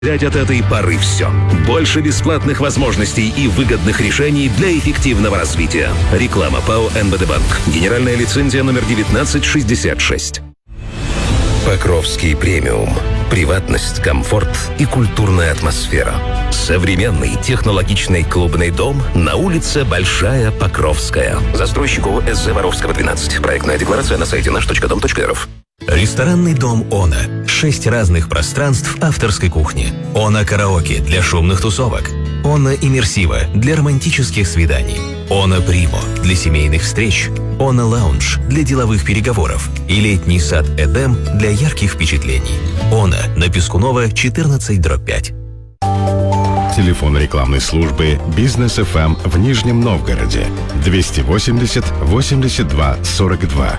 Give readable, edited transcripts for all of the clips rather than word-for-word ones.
Взять от этой поры все. Больше бесплатных возможностей и выгодных решений для эффективного развития. Реклама ПАО «НБД Банк». Генеральная лицензия номер 1966. Покровский премиум. Приватность, комфорт и культурная атмосфера. Современный технологичный клубный дом на улице Большая Покровская. Застройщик ООО СЗ Воровского, 12. Проектная декларация на сайте наш.дом.рф. Ресторанный дом «Она». 6 разных пространств авторской кухни. «Она караоке» для шумных тусовок. «Она иммерсива» для романтических свиданий. «Она Примо» для семейных встреч. «Она лаунж» для деловых переговоров. И летний сад «Эдем» для ярких впечатлений. «Она» на Пискунова, 14/5. Телефон рекламной службы «Бизнес ФМ» в Нижнем Новгороде. 280 82 42.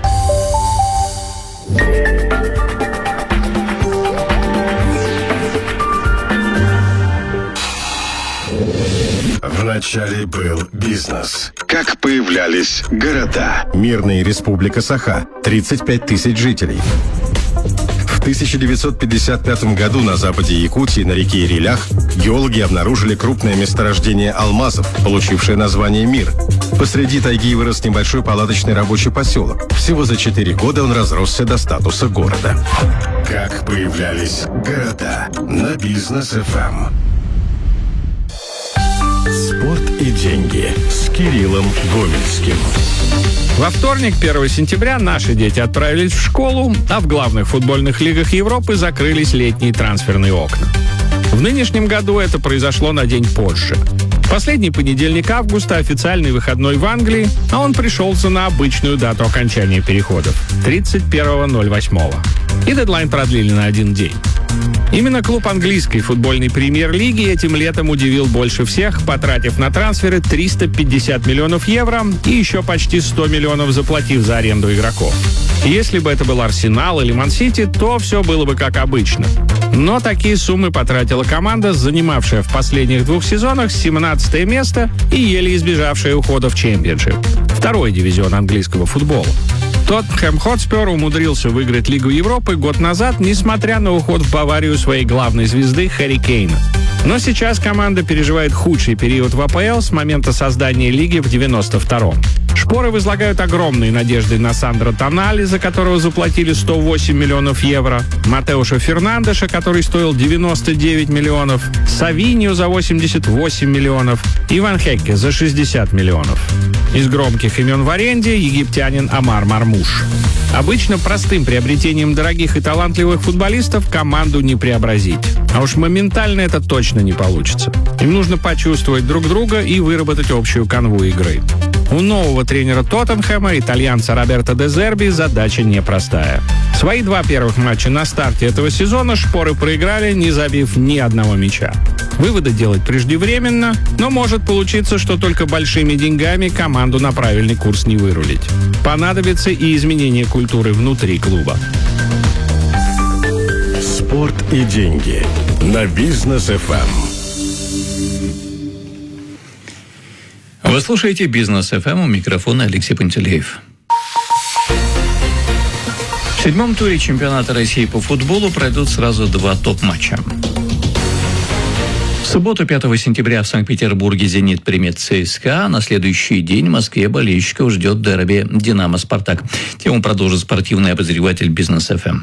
Вначале был бизнес. Как появлялись города. Мирная республика Саха. 35 тысяч жителей. В 1955 году на западе Якутии на реке Ирилях геологи обнаружили крупное месторождение алмазов, получившее название «Мир». Посреди тайги вырос небольшой палаточный рабочий поселок. Всего за 4 года он разросся до статуса города. Как появлялись города на Бизнес ФМ. Спорт и деньги с Кириллом Гомельским. Во вторник, 1 сентября, наши дети отправились в школу, а в главных футбольных лигах Европы закрылись летние трансферные окна. В нынешнем году это произошло на день позже. Последний понедельник августа – официальный выходной в Англии, а он пришелся на обычную дату окончания переходов – 31.08. И дедлайн продлили на один день. Именно клуб английской футбольной премьер-лиги этим летом удивил больше всех, потратив на трансферы 350 миллионов евро и еще почти 100 миллионов заплатив за аренду игроков. Если бы это был Арсенал или Ман-Сити, то все было бы как обычно. Но такие суммы потратила команда, занимавшая в последних 2 сезонах 17 место и еле избежавшая ухода в чемпионшип. 2-й дивизион английского футбола. Тоттенхэм Хотспер умудрился выиграть Лигу Европы год назад, несмотря на уход в Баварию своей главной звезды Харри Кейна. Но сейчас команда переживает худший период в АПЛ с момента создания лиги в 92-м. Шпоры возлагают огромные надежды на Сандро Тонали, за которого заплатили 108 миллионов евро, Матеуша Фернандеша, который стоил 99 миллионов, Савиньо за 88 миллионов и Ван Хекке за 60 миллионов. Из громких имен в аренде египтянин Амар Мармуш. Обычно простым приобретением дорогих и талантливых футболистов команду не преобразить. А уж моментально это точно не получится. Им нужно почувствовать друг друга и выработать общую канву игры. У нового тренера Тоттенхэма, итальянца Роберто де Зерби, задача непростая. Свои 2 первых матча на старте этого сезона шпоры проиграли, не забив ни одного мяча. Выводы делать преждевременно, но может получиться, что только большими деньгами команду на правильный курс не вырулить. Понадобится и изменение культуры внутри клуба. Спорт и деньги на Бизнес ФМ. Вы слушаете «Бизнес ФМ», у микрофона Алексей Пантелеев. В 7-м туре чемпионата России по футболу пройдут сразу 2 топ-матча. В субботу, 5 сентября, в Санкт-Петербурге «Зенит» примет ЦСКА. На следующий день в Москве болельщиков ждет дерби «Динамо-Спартак». Тему продолжит спортивный обозреватель «Бизнес ФМ».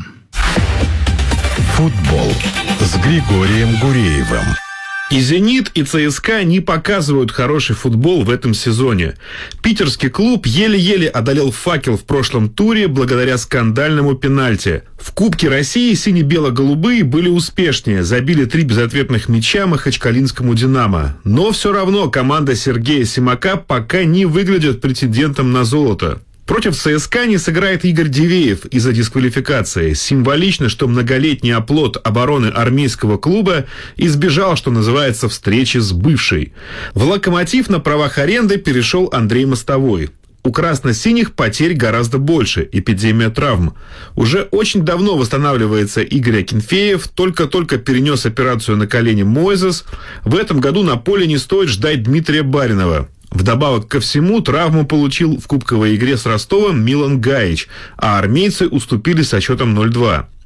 Футбол с Григорием Гуреевым. И «Зенит», и ЦСКА не показывают хороший футбол в этом сезоне. Питерский клуб еле-еле одолел «Факел» в прошлом туре благодаря скандальному пенальти. В Кубке России сине-бело-голубые были успешнее, забили 3 безответных мяча махачкалинскому «Динамо». Но все равно команда Сергея Симака пока не выглядит претендентом на золото. Против ЦСКА не сыграет Игорь Дивеев из-за дисквалификации. Символично, что многолетний оплот обороны армейского клуба избежал, что называется, встречи с бывшей. В «Локомотив» на правах аренды перешел Андрей Мостовой. У красно-синих потерь гораздо больше, эпидемия травм. Уже очень давно восстанавливается Игорь Акинфеев, только-только перенес операцию на колене Мойзес. В этом году на поле не стоит ждать Дмитрия Баринова. Вдобавок ко всему, травму получил в кубковой игре с Ростовом Милан Гаич, а армейцы уступили со счетом 0-2.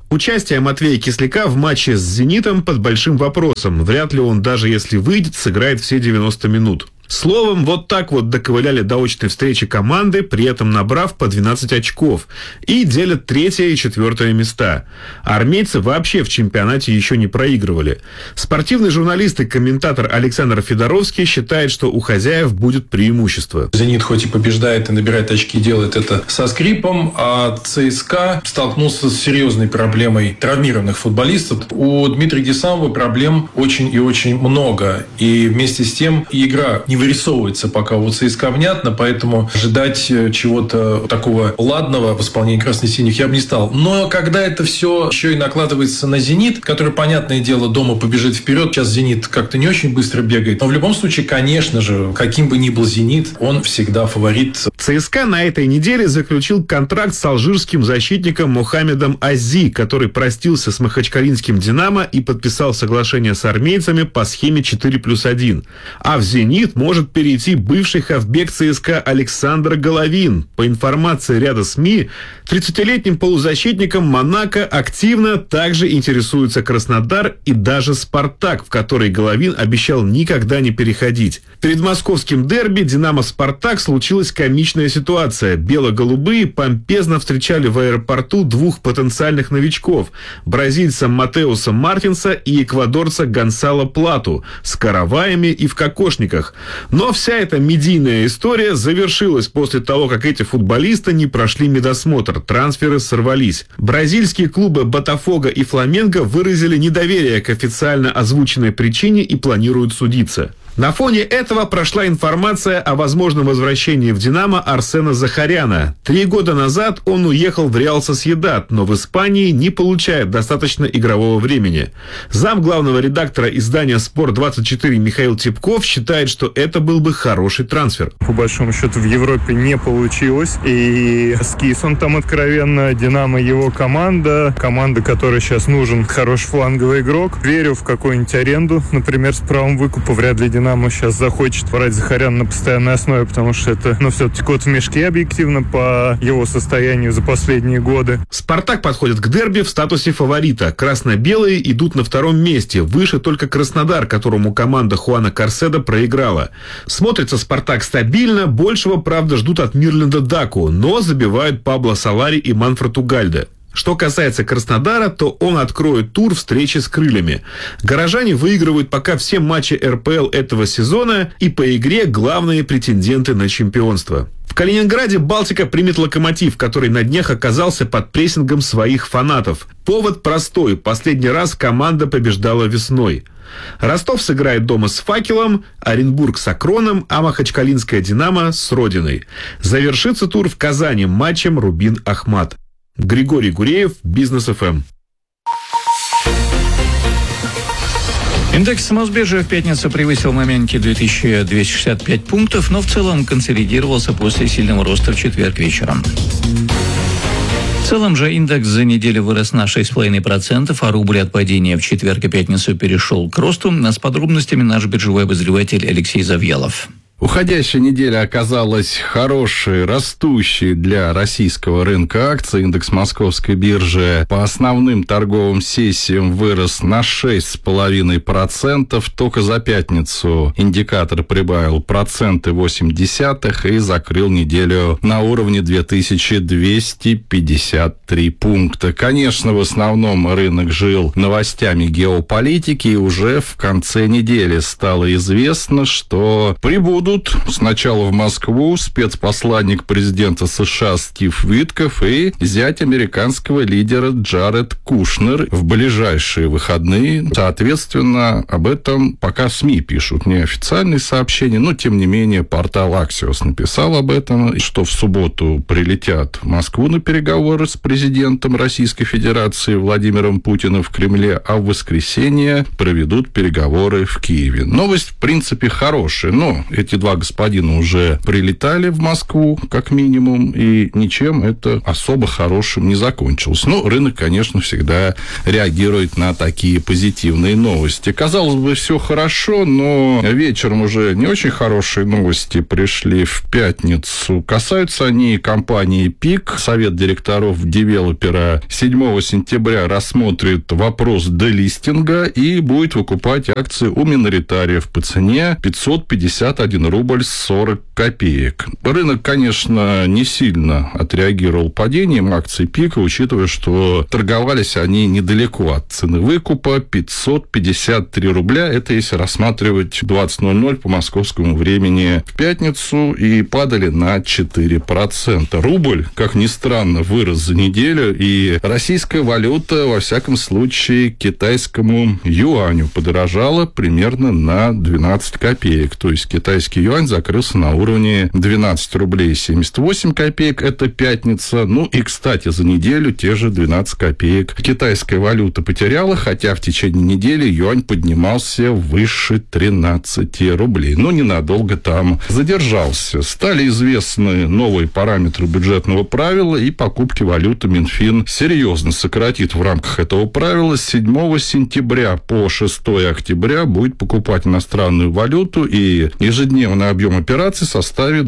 Участие Матвея Кисляка в матче с «Зенитом» под большим вопросом. Вряд ли он, даже если выйдет, сыграет все 90 минут. Словом, вот так вот доковыляли до очной встречи команды, при этом набрав по 12 очков, и делят 3 и 4 места. Армейцы вообще в чемпионате еще не проигрывали. Спортивный журналист и комментатор Александр Федоровский считает, что у хозяев будет преимущество. «Зенит» хоть и побеждает и набирает очки, делает это со скрипом, а ЦСКА столкнулся с серьезной проблемой травмированных футболистов. У Дмитрия Десамова проблем очень и очень много. И вместе с тем игра не вырисовывается пока у ЦСКА внятно, поэтому ожидать чего-то такого ладного в исполнении красно-синих я бы не стал. Но когда это все еще и накладывается на «Зенит», который, понятное дело, дома побежит вперед, сейчас «Зенит» как-то не очень быстро бегает, но в любом случае, конечно же, каким бы ни был «Зенит», он всегда фаворит. ЦСКА на этой неделе заключил контракт с алжирским защитником Мохаммедом Ази, который простился с махачкалинским «Динамо» и подписал соглашение с армейцами по схеме 4+1. А в «Зенит» может перейти бывший хавбек ЦСКА Александр Головин. По информации ряда СМИ, 30-летним полузащитником Монако активно также интересуется Краснодар и даже «Спартак», в который Головин обещал никогда не переходить. Перед московским дерби «Динамо-Спартак» случилась комичная ситуация. Бело-голубые помпезно встречали в аэропорту двух потенциальных новичков – бразильца Матеуса Мартинса и эквадорца Гонсало Плату с караваями и в кокошниках. Но вся эта медийная история завершилась после того, как эти футболисты не прошли медосмотр, трансферы сорвались. Бразильские клубы «Ботафого» и «Фламенго» выразили недоверие к официально озвученной причине и планируют судиться. На фоне этого прошла информация о возможном возвращении в «Динамо» Арсена Захаряна. 3 года назад он уехал в «Реал Сосьедад», но в Испании не получает достаточно игрового времени. Зам главного редактора издания «Спорт-24» Михаил Типков считает, что это был бы хороший трансфер. По большому счету в Европе не получилось. И скис он там откровенно. «Динамо» его команда, которой сейчас нужен хороший фланговый игрок. Верю в какую-нибудь аренду, например, с правом выкупа. Вряд ли «Динамо» сейчас захочет брать Захаряна на постоянной основе, потому что это, все-таки кот в мешке объективно по его состоянию за последние годы. «Спартак» подходит к дерби в статусе фаворита. Красно-белые идут на 2-м месте. Выше только Краснодар, которому команда Хуана Карседо проиграла. Смотрится «Спартак» стабильно. Большего, правда, ждут от Мирленда Даку, но забивают Пабло Солари и Манфред Угальде. Что касается Краснодара, то он откроет тур встречи с крыльями. Горожане выигрывают пока все матчи РПЛ этого сезона и по игре главные претенденты на чемпионство. В Калининграде «Балтика» примет «Локомотив», который на днях оказался под прессингом своих фанатов. Повод простой. Последний раз команда побеждала весной. Ростов сыграет дома с «Факелом», Оренбург с «Акроном», а махачкалинская «Динамо» с «Родиной». Завершится тур в Казани матчем «Рубин-Ахмат». Григорий Гуреев, Бизнес ФМ. Индекс Мосбиржи в пятницу превысил в моменте 2265 пунктов, но в целом консолидировался после сильного роста в четверг вечером. В целом же индекс за неделю вырос на 6,5%, а рубль от падения в четверг и пятницу перешел к росту. С подробностями наш биржевой обозреватель Алексей Завьялов. Уходящая неделя оказалась хорошей, растущей для российского рынка акций. Индекс Московской биржи по основным торговым сессиям вырос на 6,5%. Только за пятницу индикатор прибавил 0,8% и закрыл неделю на уровне 2253 пункта. Конечно, в основном рынок жил новостями геополитики, и уже в конце недели стало известно, что прибудут сначала в Москву спецпосланник президента США Стив Витков и зять американского лидера Джаред Кушнер в ближайшие выходные. Соответственно, об этом пока СМИ пишут, неофициальные сообщения, но, тем не менее, портал Axios написал об этом, что в субботу прилетят в Москву на переговоры с президентом Российской Федерации Владимиром Путиным в Кремле, а в воскресенье проведут переговоры в Киеве. Новость, в принципе, хорошая, но эти два господина уже прилетали в Москву, как минимум, и ничем это особо хорошим не закончилось. Но рынок, конечно, всегда реагирует на такие позитивные новости. Казалось бы, все хорошо, но вечером уже не очень хорошие новости пришли в пятницу. Касаются они компании ПИК. Совет директоров девелопера 7 сентября рассмотрит вопрос делистинга и будет выкупать акции у миноритариев по цене 551 рубль 40 копеек. Рынок, конечно, не сильно отреагировал падением акций ПИКа, учитывая, что торговались они недалеко от цены выкупа 553 рубля. Это если рассматривать 20:00 по московскому времени в пятницу, и падали на 4%. Рубль, как ни странно, вырос за неделю, и российская валюта, во всяком случае, китайскому юаню подорожала примерно на 12 копеек. То есть китайский юань закрылся на уровне 12 рублей 78 копеек. Это пятница. Ну и, кстати, за неделю те же 12 копеек китайская валюта потеряла, хотя в течение недели юань поднимался выше 13 рублей. Но ненадолго там задержался. Стали известны новые параметры бюджетного правила, и покупки валюты Минфин серьезно сократит в рамках этого правила. С 7 сентября по 6 октября будет покупать иностранную валюту, и ежедневный объем операций составит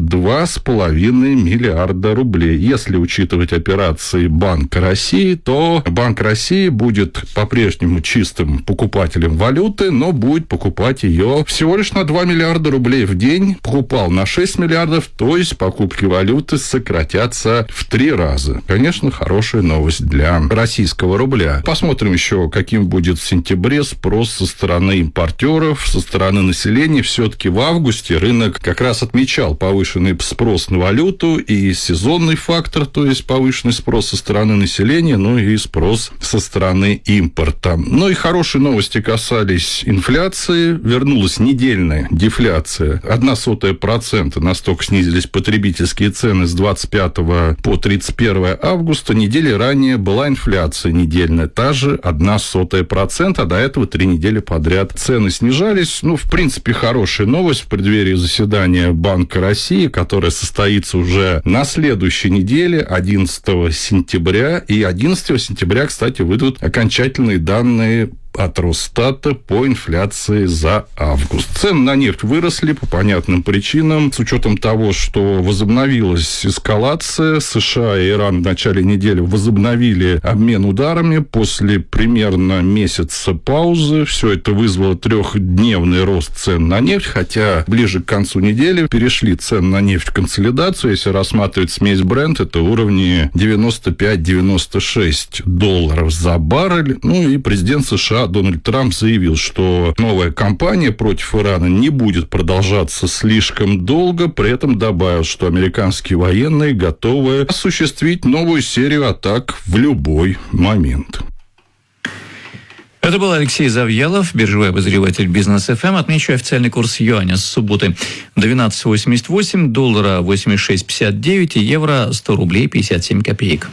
2,5 миллиарда рублей. Если учитывать операции Банка России, то Банк России будет по-прежнему чистым покупателем валюты, но будет покупать ее всего лишь на 2 миллиарда рублей в день. Покупал на 6 миллиардов, то есть покупки валюты сократятся в 3 раза. Конечно, хорошая новость для российского рубля. Посмотрим еще, каким будет в сентябре спрос со стороны импортеров, со стороны населения. Все-таки в августе рынок как раз отмечал повышенный спрос на валюту и сезонный фактор, то есть повышенный спрос со стороны населения, ну и спрос со стороны импорта. Ну и хорошие новости касались инфляции. Вернулась недельная дефляция. 0,01%. Настолько снизились потребительские цены с 25 по 31 августа. Недели ранее была инфляция недельная, та же 0,01%, а до этого 3 недели подряд цены снижались. Ну, в принципе, хорошая новость в преддверии заседания Банка России, которое состоится уже на следующей неделе, 11 сентября. И 11 сентября, кстати, выйдут окончательные данные от Росстата по инфляции за август. Цены на нефть выросли по понятным причинам, с учетом того, что возобновилась эскалация. США и Иран в начале недели возобновили обмен ударами после примерно месяца паузы. Все это вызвало 3-дневный рост цен на нефть, хотя ближе к концу недели перешли цены на нефть в консолидацию. Если рассматривать смесь Brent, это уровни 95-96 долларов за баррель. Ну и президент США Дональд Трамп заявил, что новая кампания против Ирана не будет продолжаться слишком долго, при этом добавил, что американские военные готовы осуществить новую серию атак в любой момент. Это был Алексей Завьялов, биржевой обозреватель Бизнес ФМ. Отмечу официальный курс юаня с субботы 12,88, доллара 86,59 и евро 100 рублей 57 копеек.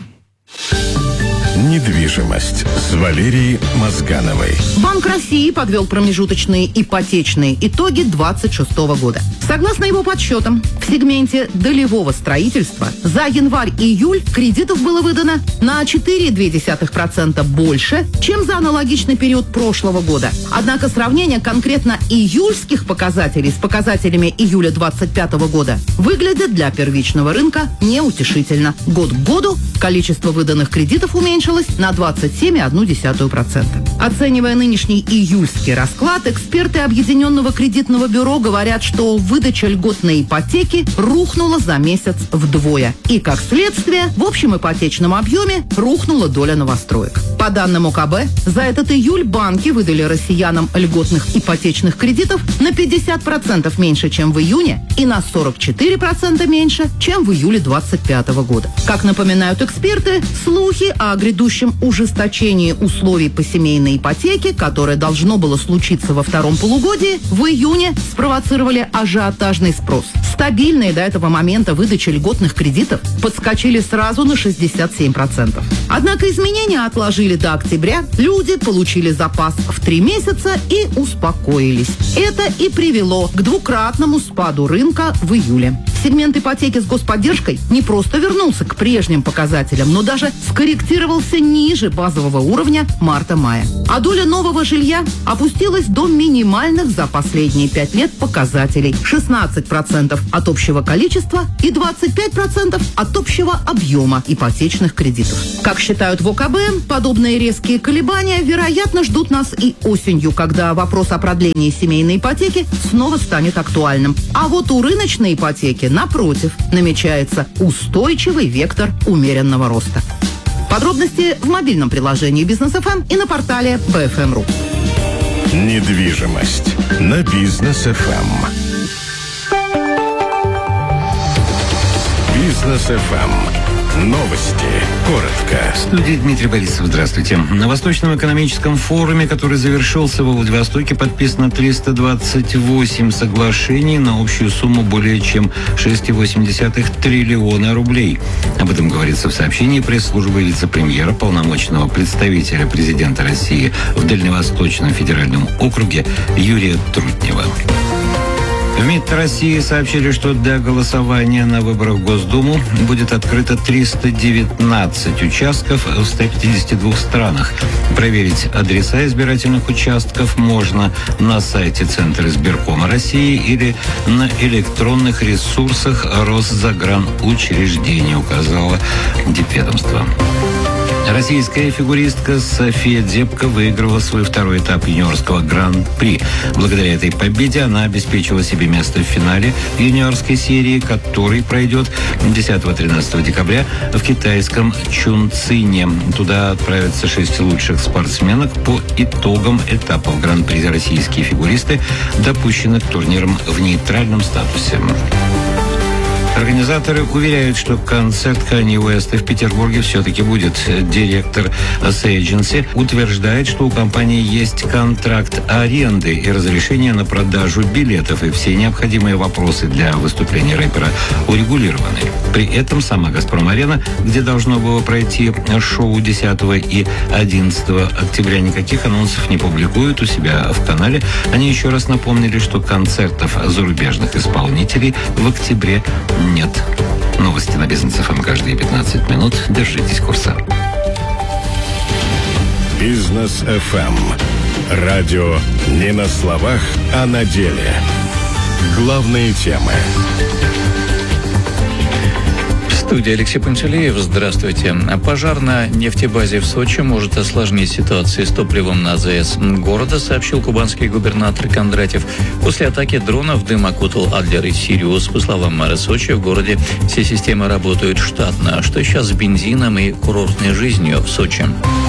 Недвижимость с Валерией Мозгановой. Банк России подвел промежуточные ипотечные итоги 2026 года. Согласно его подсчетам, в сегменте долевого строительства за январь-июль кредитов было выдано на 4,2% больше, чем за аналогичный период прошлого года. Однако сравнение конкретно июльских показателей с показателями июля 2025 года выглядит для первичного рынка неутешительно. Год к году количество выданных кредитов уменьшилось на 27,1%. Оценивая нынешний июльский расклад, эксперты Объединенного кредитного бюро говорят, что выдача льготной ипотеки рухнула за месяц вдвое. И, как следствие, в общем ипотечном объеме рухнула доля новостроек. По данным ОКБ, за этот июль банки выдали россиянам льготных ипотечных кредитов на 50% меньше, чем в июне, и на 44% меньше, чем в июле 2025 года. Как напоминают эксперты, слухи о грядущем грядущем ужесточении условий по семейной ипотеке, которое должно было случиться во втором полугодии, в июне спровоцировали ажиотажный спрос. Стабильные до этого момента выдачи льготных кредитов подскочили сразу на 67%. Однако изменения отложили до октября, люди получили запас в 3 месяца и успокоились. Это и привело к двукратному спаду рынка в июле. Сегмент ипотеки с господдержкой не просто вернулся к прежним показателям, но даже скорректировался ниже базового уровня марта-мая. А доля нового жилья опустилась до минимальных за последние 5 лет показателей. 16% от общего количества и 25% от общего объема ипотечных кредитов. Как считают в ОКБ, подобные резкие колебания, вероятно, ждут нас и осенью, когда вопрос о продлении семейной ипотеки снова станет актуальным. А вот у рыночной ипотеки, напротив, намечается устойчивый вектор умеренного роста. Подробности в мобильном приложении Бизнес ФМ и на портале BFM.ru. Недвижимость на Бизнес ФМ. Бизнес ФМ. Новости. Коротко. В студии Дмитрий Борисов. Здравствуйте. На Восточном экономическом форуме, который завершился во Владивостоке, подписано 328 соглашений на общую сумму более чем 6,8 триллиона рублей. Об этом говорится в сообщении пресс-службы вице-премьера, полномочного представителя президента России в Дальневосточном федеральном округе Юрия Трутнева. В МИД России сообщили, что для голосования на выборах в Госдуму будет открыто 319 участков в 152 странах. Проверить адреса избирательных участков можно на сайте Центра избиркома России или на электронных ресурсах Росзагранучреждения, указало Дипведомство. Российская фигуристка София Дзепко выиграла свой второй этап юниорского гран-при. Благодаря этой победе она обеспечила себе место в финале юниорской серии, который пройдет 10-13 декабря в китайском Чунцине. Туда отправятся 6 лучших спортсменок по итогам этапов гран-при. Российские фигуристы допущены к турнирам в нейтральном статусе. Организаторы уверяют, что концерт Канье Уэста в Петербурге все-таки будет. Директор Agency утверждает, что у компании есть контракт аренды и разрешение на продажу билетов, и все необходимые вопросы для выступления рэпера урегулированы. При этом сама «Газпром-арена», где должно было пройти шоу 10 и 11 октября, никаких анонсов не публикуют у себя в канале. Они еще раз напомнили, что концертов зарубежных исполнителей в октябре нет. Новости на Бизнес ФМ каждые 15 минут. Держитесь курса. Бизнес ФМ. Радио не на словах, а на деле. Главные темы. В студии Алексей Пантелеев. Здравствуйте. Пожар на нефтебазе в Сочи может осложнить ситуацию с топливом на АЗС города, сообщил кубанский губернатор Кондратьев. После атаки дронов дым окутал Адлер и Сириус. По словам мэра Сочи, в городе все системы работают штатно. А что сейчас с бензином и курортной жизнью в Сочи?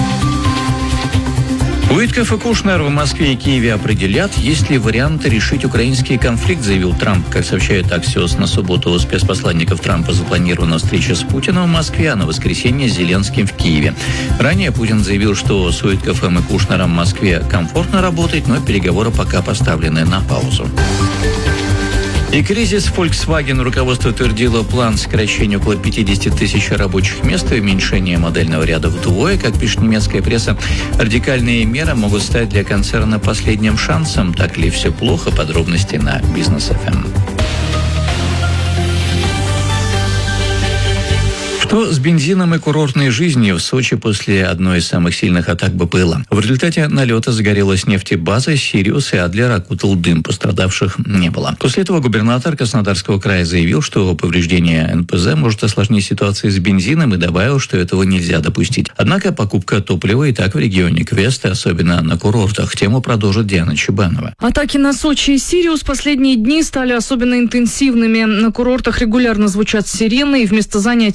Уитков и Кушнер в Москве и Киеве определят, есть ли варианты решить украинский конфликт, заявил Трамп. Как сообщает Axios, на субботу у спецпосланников Трампа запланирована встреча с Путиным в Москве, а на воскресенье с Зеленским в Киеве. Ранее Путин заявил, что с Уитковым и Кушнером в Москве комфортно работать, но переговоры пока поставлены на паузу. И кризис Volkswagen. Руководство утвердило план сокращения около 50 тысяч рабочих мест и уменьшения модельного ряда вдвое. Как пишет немецкая пресса, радикальные меры могут стать для концерна последним шансом. Так ли все плохо? Подробности на Бизнес ФМ. Что с бензином и курортной жизнью в Сочи после одной из самых сильных атак БПЛА? В результате налета загорелась нефтебаза, Сириус и Адлер окутал дым. Пострадавших не было. После этого губернатор Краснодарского края заявил, что повреждение НПЗ может осложнить ситуацию с бензином, и добавил, что этого нельзя допустить. Однако покупка топлива и так в регионе Квеста, особенно на курортах. Тему продолжит Диана Чебанова. Атаки на Сочи и Сириус последние дни стали особенно интенсивными. На курортах регулярно звучат сирены, и вместо занятий в школе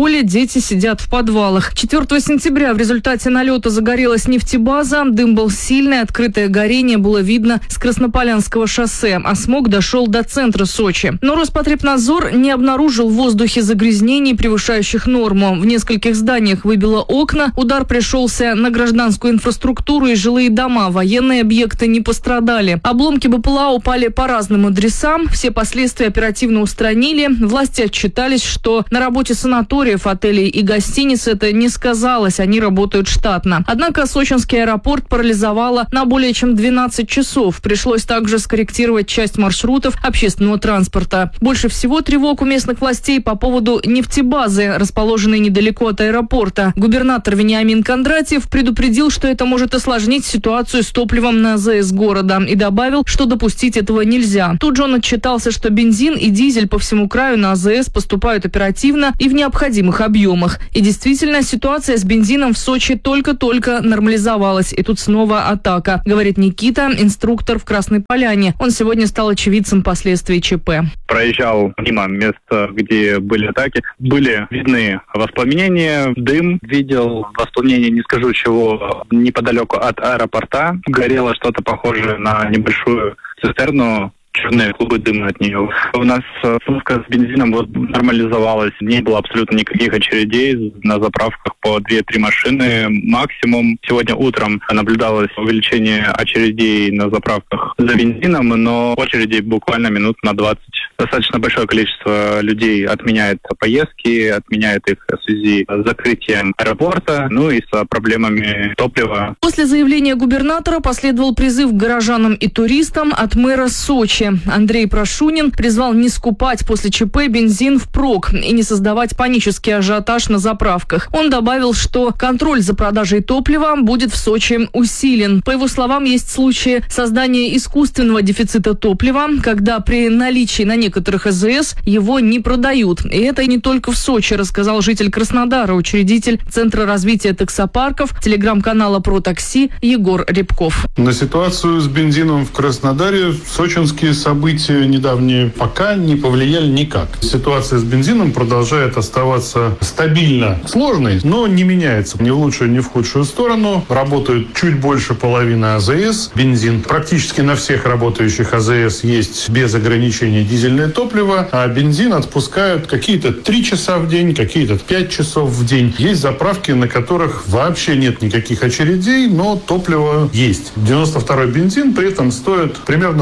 школе, дети сидят в подвалах. 4 сентября в результате налета загорелась нефтебаза. Дым был сильный, открытое горение было видно с Краснополянского шоссе, а смог дошел до центра Сочи. Но Роспотребнадзор не обнаружил в воздухе загрязнений, превышающих норму. В нескольких зданиях выбило окна. Удар пришелся на гражданскую инфраструктуру и жилые дома. Военные объекты не пострадали. Обломки БПЛА упали по разным адресам. Все последствия оперативно устранили. Власти отчитались, что на работе санаториев, отелей и гостиниц это не сказалось. Они работают штатно. Однако сочинский аэропорт парализовало на более чем 12 часов. Пришлось также скорректировать часть маршрутов общественного транспорта. Больше всего тревог у местных властей по поводу нефтебазы, расположенной недалеко от аэропорта. Губернатор Вениамин Кондратьев предупредил, что это может осложнить ситуацию с топливом на АЗС города, и добавил, что допустить этого нельзя. Тут же он отчитался, что бензин и дизель по всему краю на АЗС поступают оперативно и в необходимых объемах. И действительно, ситуация с бензином в Сочи только-только нормализовалась, и тут снова атака, говорит Никита, инструктор в Красной Поляне. Он сегодня стал очевидцем последствий ЧП. Проезжал мимо места, где были атаки. Были видны воспламенения, дым. Видел воспламенение, не скажу чего, неподалеку от аэропорта. Горело что-то похожее на небольшую цистерну. Черные клубы дыма от нее. У нас сумка с бензином нормализовалась. Не было абсолютно никаких очередей на заправках по 2-3 машины максимум. Сегодня утром наблюдалось увеличение очередей на заправках за бензином, но очереди буквально минут на 20. Достаточно большое количество людей отменяет поездки, отменяет их в связи с закрытием аэропорта, ну и с проблемами топлива. После заявления губернатора последовал призыв к горожанам и туристам от мэра Сочи. Андрей Прошунин призвал не скупать после ЧП бензин впрок и не создавать панический ажиотаж на заправках. Он добавил, что контроль за продажей топлива будет в Сочи усилен. По его словам, есть случаи создания искусственного дефицита топлива, когда при наличии на некоторых АЗС его не продают. И это не только в Сочи, рассказал житель Краснодара, учредитель Центра развития таксопарков, телеграм-канала «Про такси» Егор Рябков. На ситуацию с бензином в Краснодаре сочинские события недавние пока не повлияли никак. Ситуация с бензином продолжает оставаться стабильно сложной, но не меняется ни в лучшую, ни в худшую сторону. Работают чуть больше половины АЗС. Бензин практически на всех работающих АЗС есть без ограничений дизельное топливо, а бензин отпускают какие-то 3 часа в день, какие-то 5 часов в день. Есть заправки, на которых вообще нет никаких очередей, но топливо есть. 92-й бензин при этом стоит примерно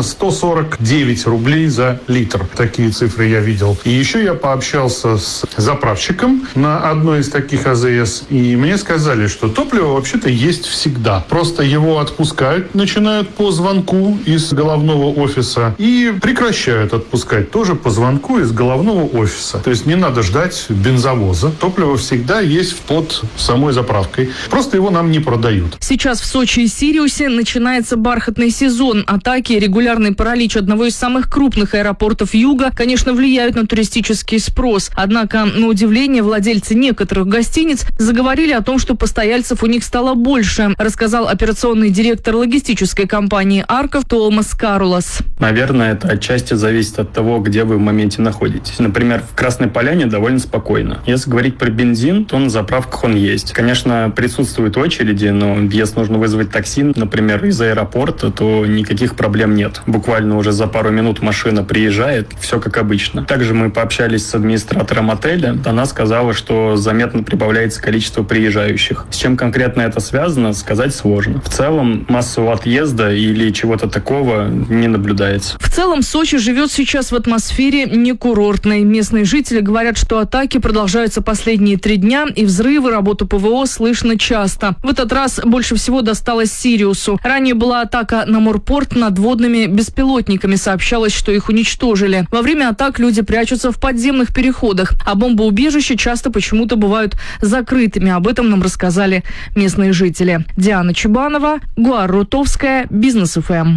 149 рублей за литр. Такие цифры я видел. И еще я пообщался с заправщиком на одной из таких АЗС, и мне сказали, что топливо вообще-то есть всегда. Просто его отпускают, начинают по звонку из головного офиса и прекращают отпускать тоже по звонку из головного офиса. То есть не надо ждать бензовоза. Топливо всегда есть под самой заправкой. Просто его нам не продают. Сейчас в Сочи и Сириусе начинается бархатный сезон. Атаки и регулярный паралич одного из самых крупных аэропортов Юга, конечно, влияют на туристический спрос. Однако, на удивление, владельцы некоторых гостиниц заговорили о том, что постояльцев у них стало больше, рассказал операционный директор логистической компании «Арков» Томас Карулас. Наверное, это отчасти зависит от того, где вы в моменте находитесь. Например, в Красной Поляне довольно спокойно. Если говорить про бензин, то на заправках он есть. Конечно, присутствуют очереди, но если нужно вызвать такси, например, из аэропорта, то никаких проблем нет. Буквально уже за пару минут машина приезжает, все как обычно. Также мы пообщались с администратором отеля. Она сказала, что заметно прибавляется количество приезжающих. С чем конкретно это связано, сказать сложно. В целом, массового отъезда или чего-то такого не наблюдается. В целом, Сочи живет сейчас в атмосфере некурортной. Местные жители говорят, что атаки продолжаются последние 3 дня, и взрывы, работу ПВО слышно часто. В этот раз больше всего досталось Сириусу. Ранее была атака на морпорт надводными беспилотниками. Сообщалось, что их уничтожили. Во время атак люди прячутся в подземных переходах, а бомбоубежища часто почему-то бывают закрытыми. Об этом нам рассказали местные жители. Диана Чубанова, Гуар Рутовская, Бизнес ФМ.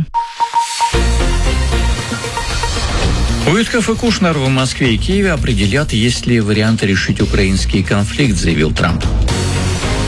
Уитков и Кушнер в Москве и Киеве определят, есть ли варианты решить украинский конфликт, заявил Трамп.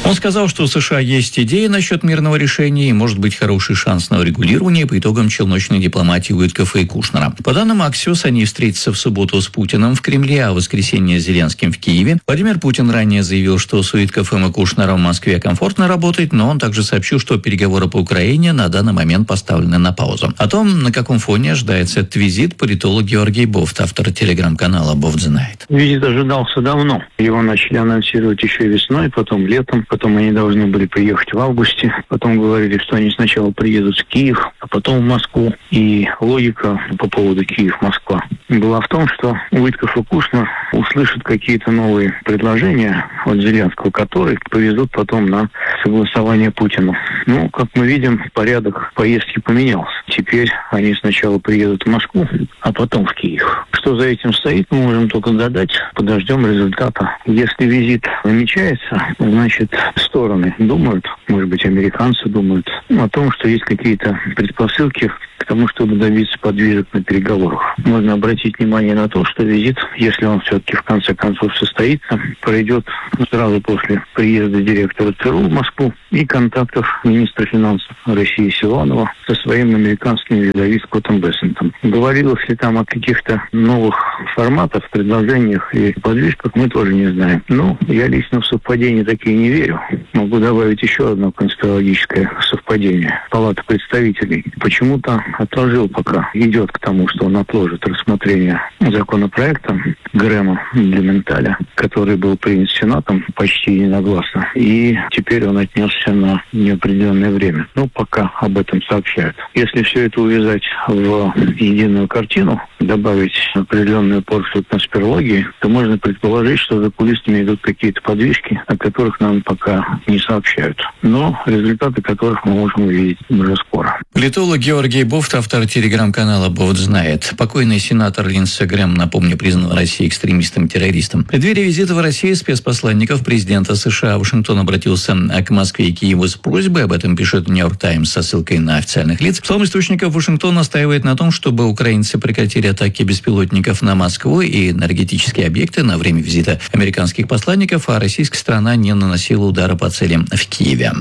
Он сказал, что у США есть идеи насчет мирного решения и может быть хороший шанс на урегулирование по итогам челночной дипломатии Уиткофа и Кушнера. По данным Axios, они встретятся в субботу с Путиным в Кремле, а в воскресенье с Зеленским в Киеве. Владимир Путин ранее заявил, что с Уиткофом и Кушнером в Москве комфортно работать, но он также сообщил, что переговоры по Украине на данный момент поставлены на паузу. О том, на каком фоне ожидается этот визит, политолог Георгий Бофт, автор телеграм-канала «Бофт знает». Визит ожидался давно. Его начали анонсировать еще весной, потом летом, потом они должны были приехать в августе, потом говорили, что они сначала приедут в Киев, а потом в Москву. И логика по поводу Киев-Москва была в том, что Уиткоф и Кушнер услышат какие-то новые предложения от Зеленского, которые повезут потом на согласование Путину. Ну, как мы видим, порядок поездки поменялся. Теперь они сначала приедут в Москву, а потом в Киев. Что за этим стоит, мы можем только гадать. Подождем результата. Если визит намечается, значит, стороны думают, может быть, американцы думают о том, что есть какие-то предпосылки к тому, чтобы добиться подвижек на переговорах. Можно обратить внимание на то, что визит, если он все-таки в конце концов состоится, пройдет сразу после приезда директора ЦРУ в Москву и контактов министра финансов России Силуанова со своим американским визави Скоттом Бессентом. Говорилось ли там о каких-то новых форматах, предложениях и подвижках, мы тоже не знаем. Но я лично в совпадения такие не верю. Могу добавить еще одно конспирологическое совпадение. Палата представителей почему-то отложил, пока идет к тому, что он отложит рассмотрение законопроекта Грэма для Менталя, который был принят Сенатом почти единогласно, и теперь он отнесся на неопределенное время. Ну, пока об этом сообщают. Если все это увязать в единую картину, добавить определенную порцию конспирологии, то можно предположить, что за кулисами идут какие-то подвижки, о которых нам пока не сообщают, но результаты которых мы можем увидеть уже скоро. Политолог Георгий Бофт, автор телеграм-канала «Бофт знает». Покойный сенатор Линдси Грэм, напомню, признан Россией экстремистом-террористом. В преддверии визита в Россию спецпосланников президента США Вашингтон обратился к Москве и Киеву с просьбой, об этом пишет «Нью-Йорк Таймс» со ссылкой на официальных лиц. По словам источников, Вашингтон настаивает на том, чтобы украинцы прекратили атаки беспилотников на Москву и энергетические объекты на время визита американских посланников, а российская сторона не наносила удара по целям в Киеве.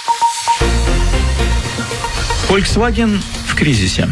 Volkswagen в кризисе.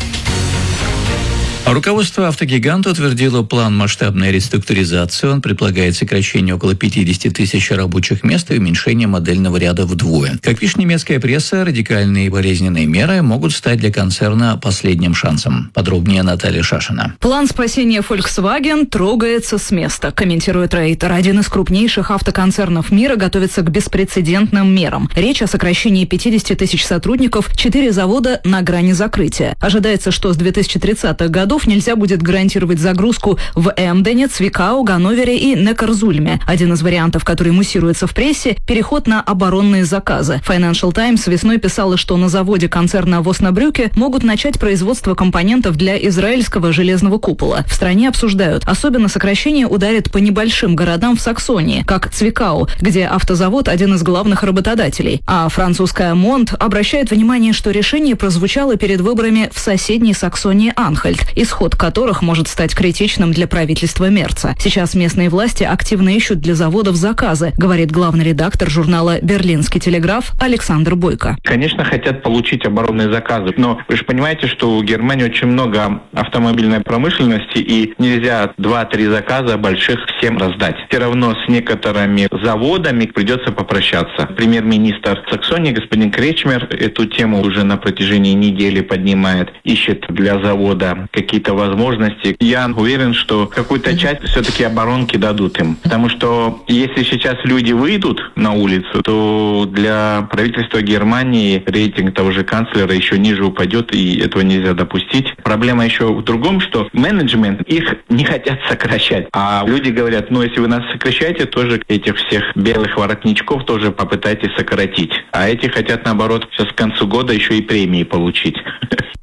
Руководство автогиганта утвердило план масштабной реструктуризации. Он предполагает сокращение около 50 тысяч рабочих мест и уменьшение модельного ряда вдвое. Как пишет немецкая пресса, радикальные и болезненные меры могут стать для концерна последним шансом. Подробнее Наталья Шашина. План спасения Volkswagen трогается с места, комментирует Рейтер. Один из крупнейших автоконцернов мира готовится к беспрецедентным мерам. Речь о сокращении 50 тысяч сотрудников, 4 завода на грани закрытия. Ожидается, что с 2030-х годов нельзя будет гарантировать загрузку в Эмдене, Цвикау, Ганновере и Некарзульме. Один из вариантов, который муссируется в прессе – переход на оборонные заказы. Financial Times весной писала, что на заводе концерна в Оснабрюке могут начать производство компонентов для израильского железного купола. В стране обсуждают. Особенно сокращение ударит по небольшим городам в Саксонии, как Цвикау, где автозавод – один из главных работодателей. А французская Монт обращает внимание, что решение прозвучало перед выборами в соседней Саксонии Анхальт, исход которых может стать критичным для правительства Мерца. Сейчас местные власти активно ищут для заводов заказы, говорит главный редактор журнала «Берлинский телеграф» Александр Бойко. Конечно, хотят получить оборонные заказы, но вы же понимаете, что у Германии очень много автомобильной промышленности, и нельзя 2-3 заказа больших всем раздать. Все равно с некоторыми заводами придется попрощаться. Премьер-министр Саксонии, господин Кречмер, эту тему уже на протяжении недели поднимает, ищет для завода какие-то возможности. Я уверен, что какую-то часть все-таки оборонки дадут им. Потому что если сейчас люди выйдут на улицу, то для правительства Германии рейтинг того же канцлера еще ниже упадет, и этого нельзя допустить. Проблема еще в другом, что менеджмент их не хотят сокращать. А люди говорят, ну если вы нас сокращаете, тоже этих всех белых воротничков тоже попытайтесь сократить. А эти хотят, наоборот, сейчас к концу года еще и премии получить.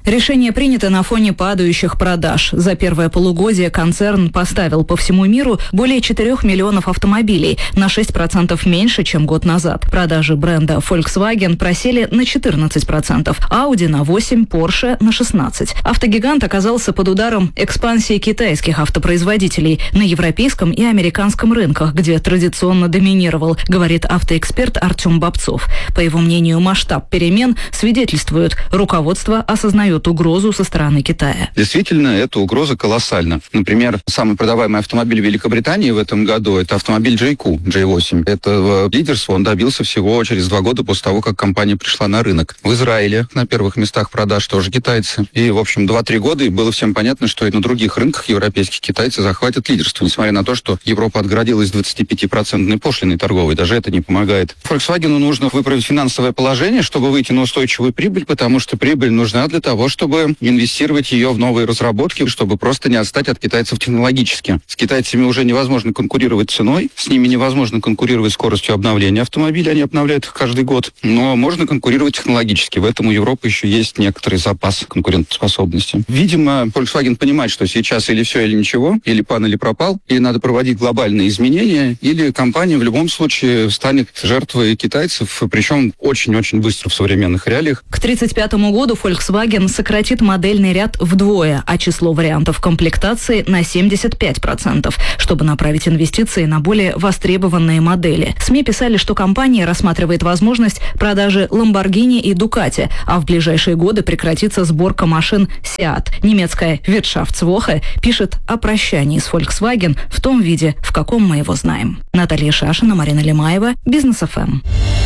Решение принято на фоне падающих продаж. За первое полугодие концерн поставил по всему миру более 4 миллионов автомобилей, на 6% меньше, чем год назад. Продажи бренда Volkswagen просели на 14%, Audi на 8%, Porsche на 16%. Автогигант оказался под ударом экспансии китайских автопроизводителей на европейском и американском рынках, где традиционно доминировал, говорит автоэксперт Артем Бобцов. По его мнению, масштаб перемен свидетельствует, руководство осознает угрозу со стороны Китая. Действительно, эта угроза колоссальна. Например, самый продаваемый автомобиль в Великобритании в этом году – это автомобиль JQ, J8. Этого лидерства он добился всего через 2 года после того, как компания пришла на рынок. В Израиле на первых местах продаж тоже китайцы. И, в общем, 2-3 года, и было всем понятно, что и на других рынках европейских китайцы захватят лидерство, несмотря на то, что Европа отгородилась 25% пошлиной торговой. Даже это не помогает. Volkswagen нужно выправить финансовое положение, чтобы выйти на устойчивую прибыль, потому что прибыль нужна для того, чтобы инвестировать ее в новые разработки, чтобы просто не отстать от китайцев технологически. С китайцами уже невозможно конкурировать ценой, с ними невозможно конкурировать скоростью обновления автомобилей, они обновляют их каждый год, но можно конкурировать технологически. В этом у Европы еще есть некоторый запас конкурентоспособности. Видимо, Volkswagen понимает, что сейчас или все, или ничего, или пан, или пропал, или надо проводить глобальные изменения, или компания в любом случае станет жертвой китайцев, причем очень-очень быстро в современных реалиях. К 1935 году Volkswagen сократит модельный ряд вдвое, а число вариантов комплектации на 75%, чтобы направить инвестиции на более востребованные модели. СМИ писали, что компания рассматривает возможность продажи Lamborghini и Ducati, а в ближайшие годы прекратится сборка машин Seat. Немецкая Wirtschaftswoche пишет о прощании с Volkswagen в том виде, в каком мы его знаем. Наталья Шашина, Марина Лемаева, Бизнес ФМ.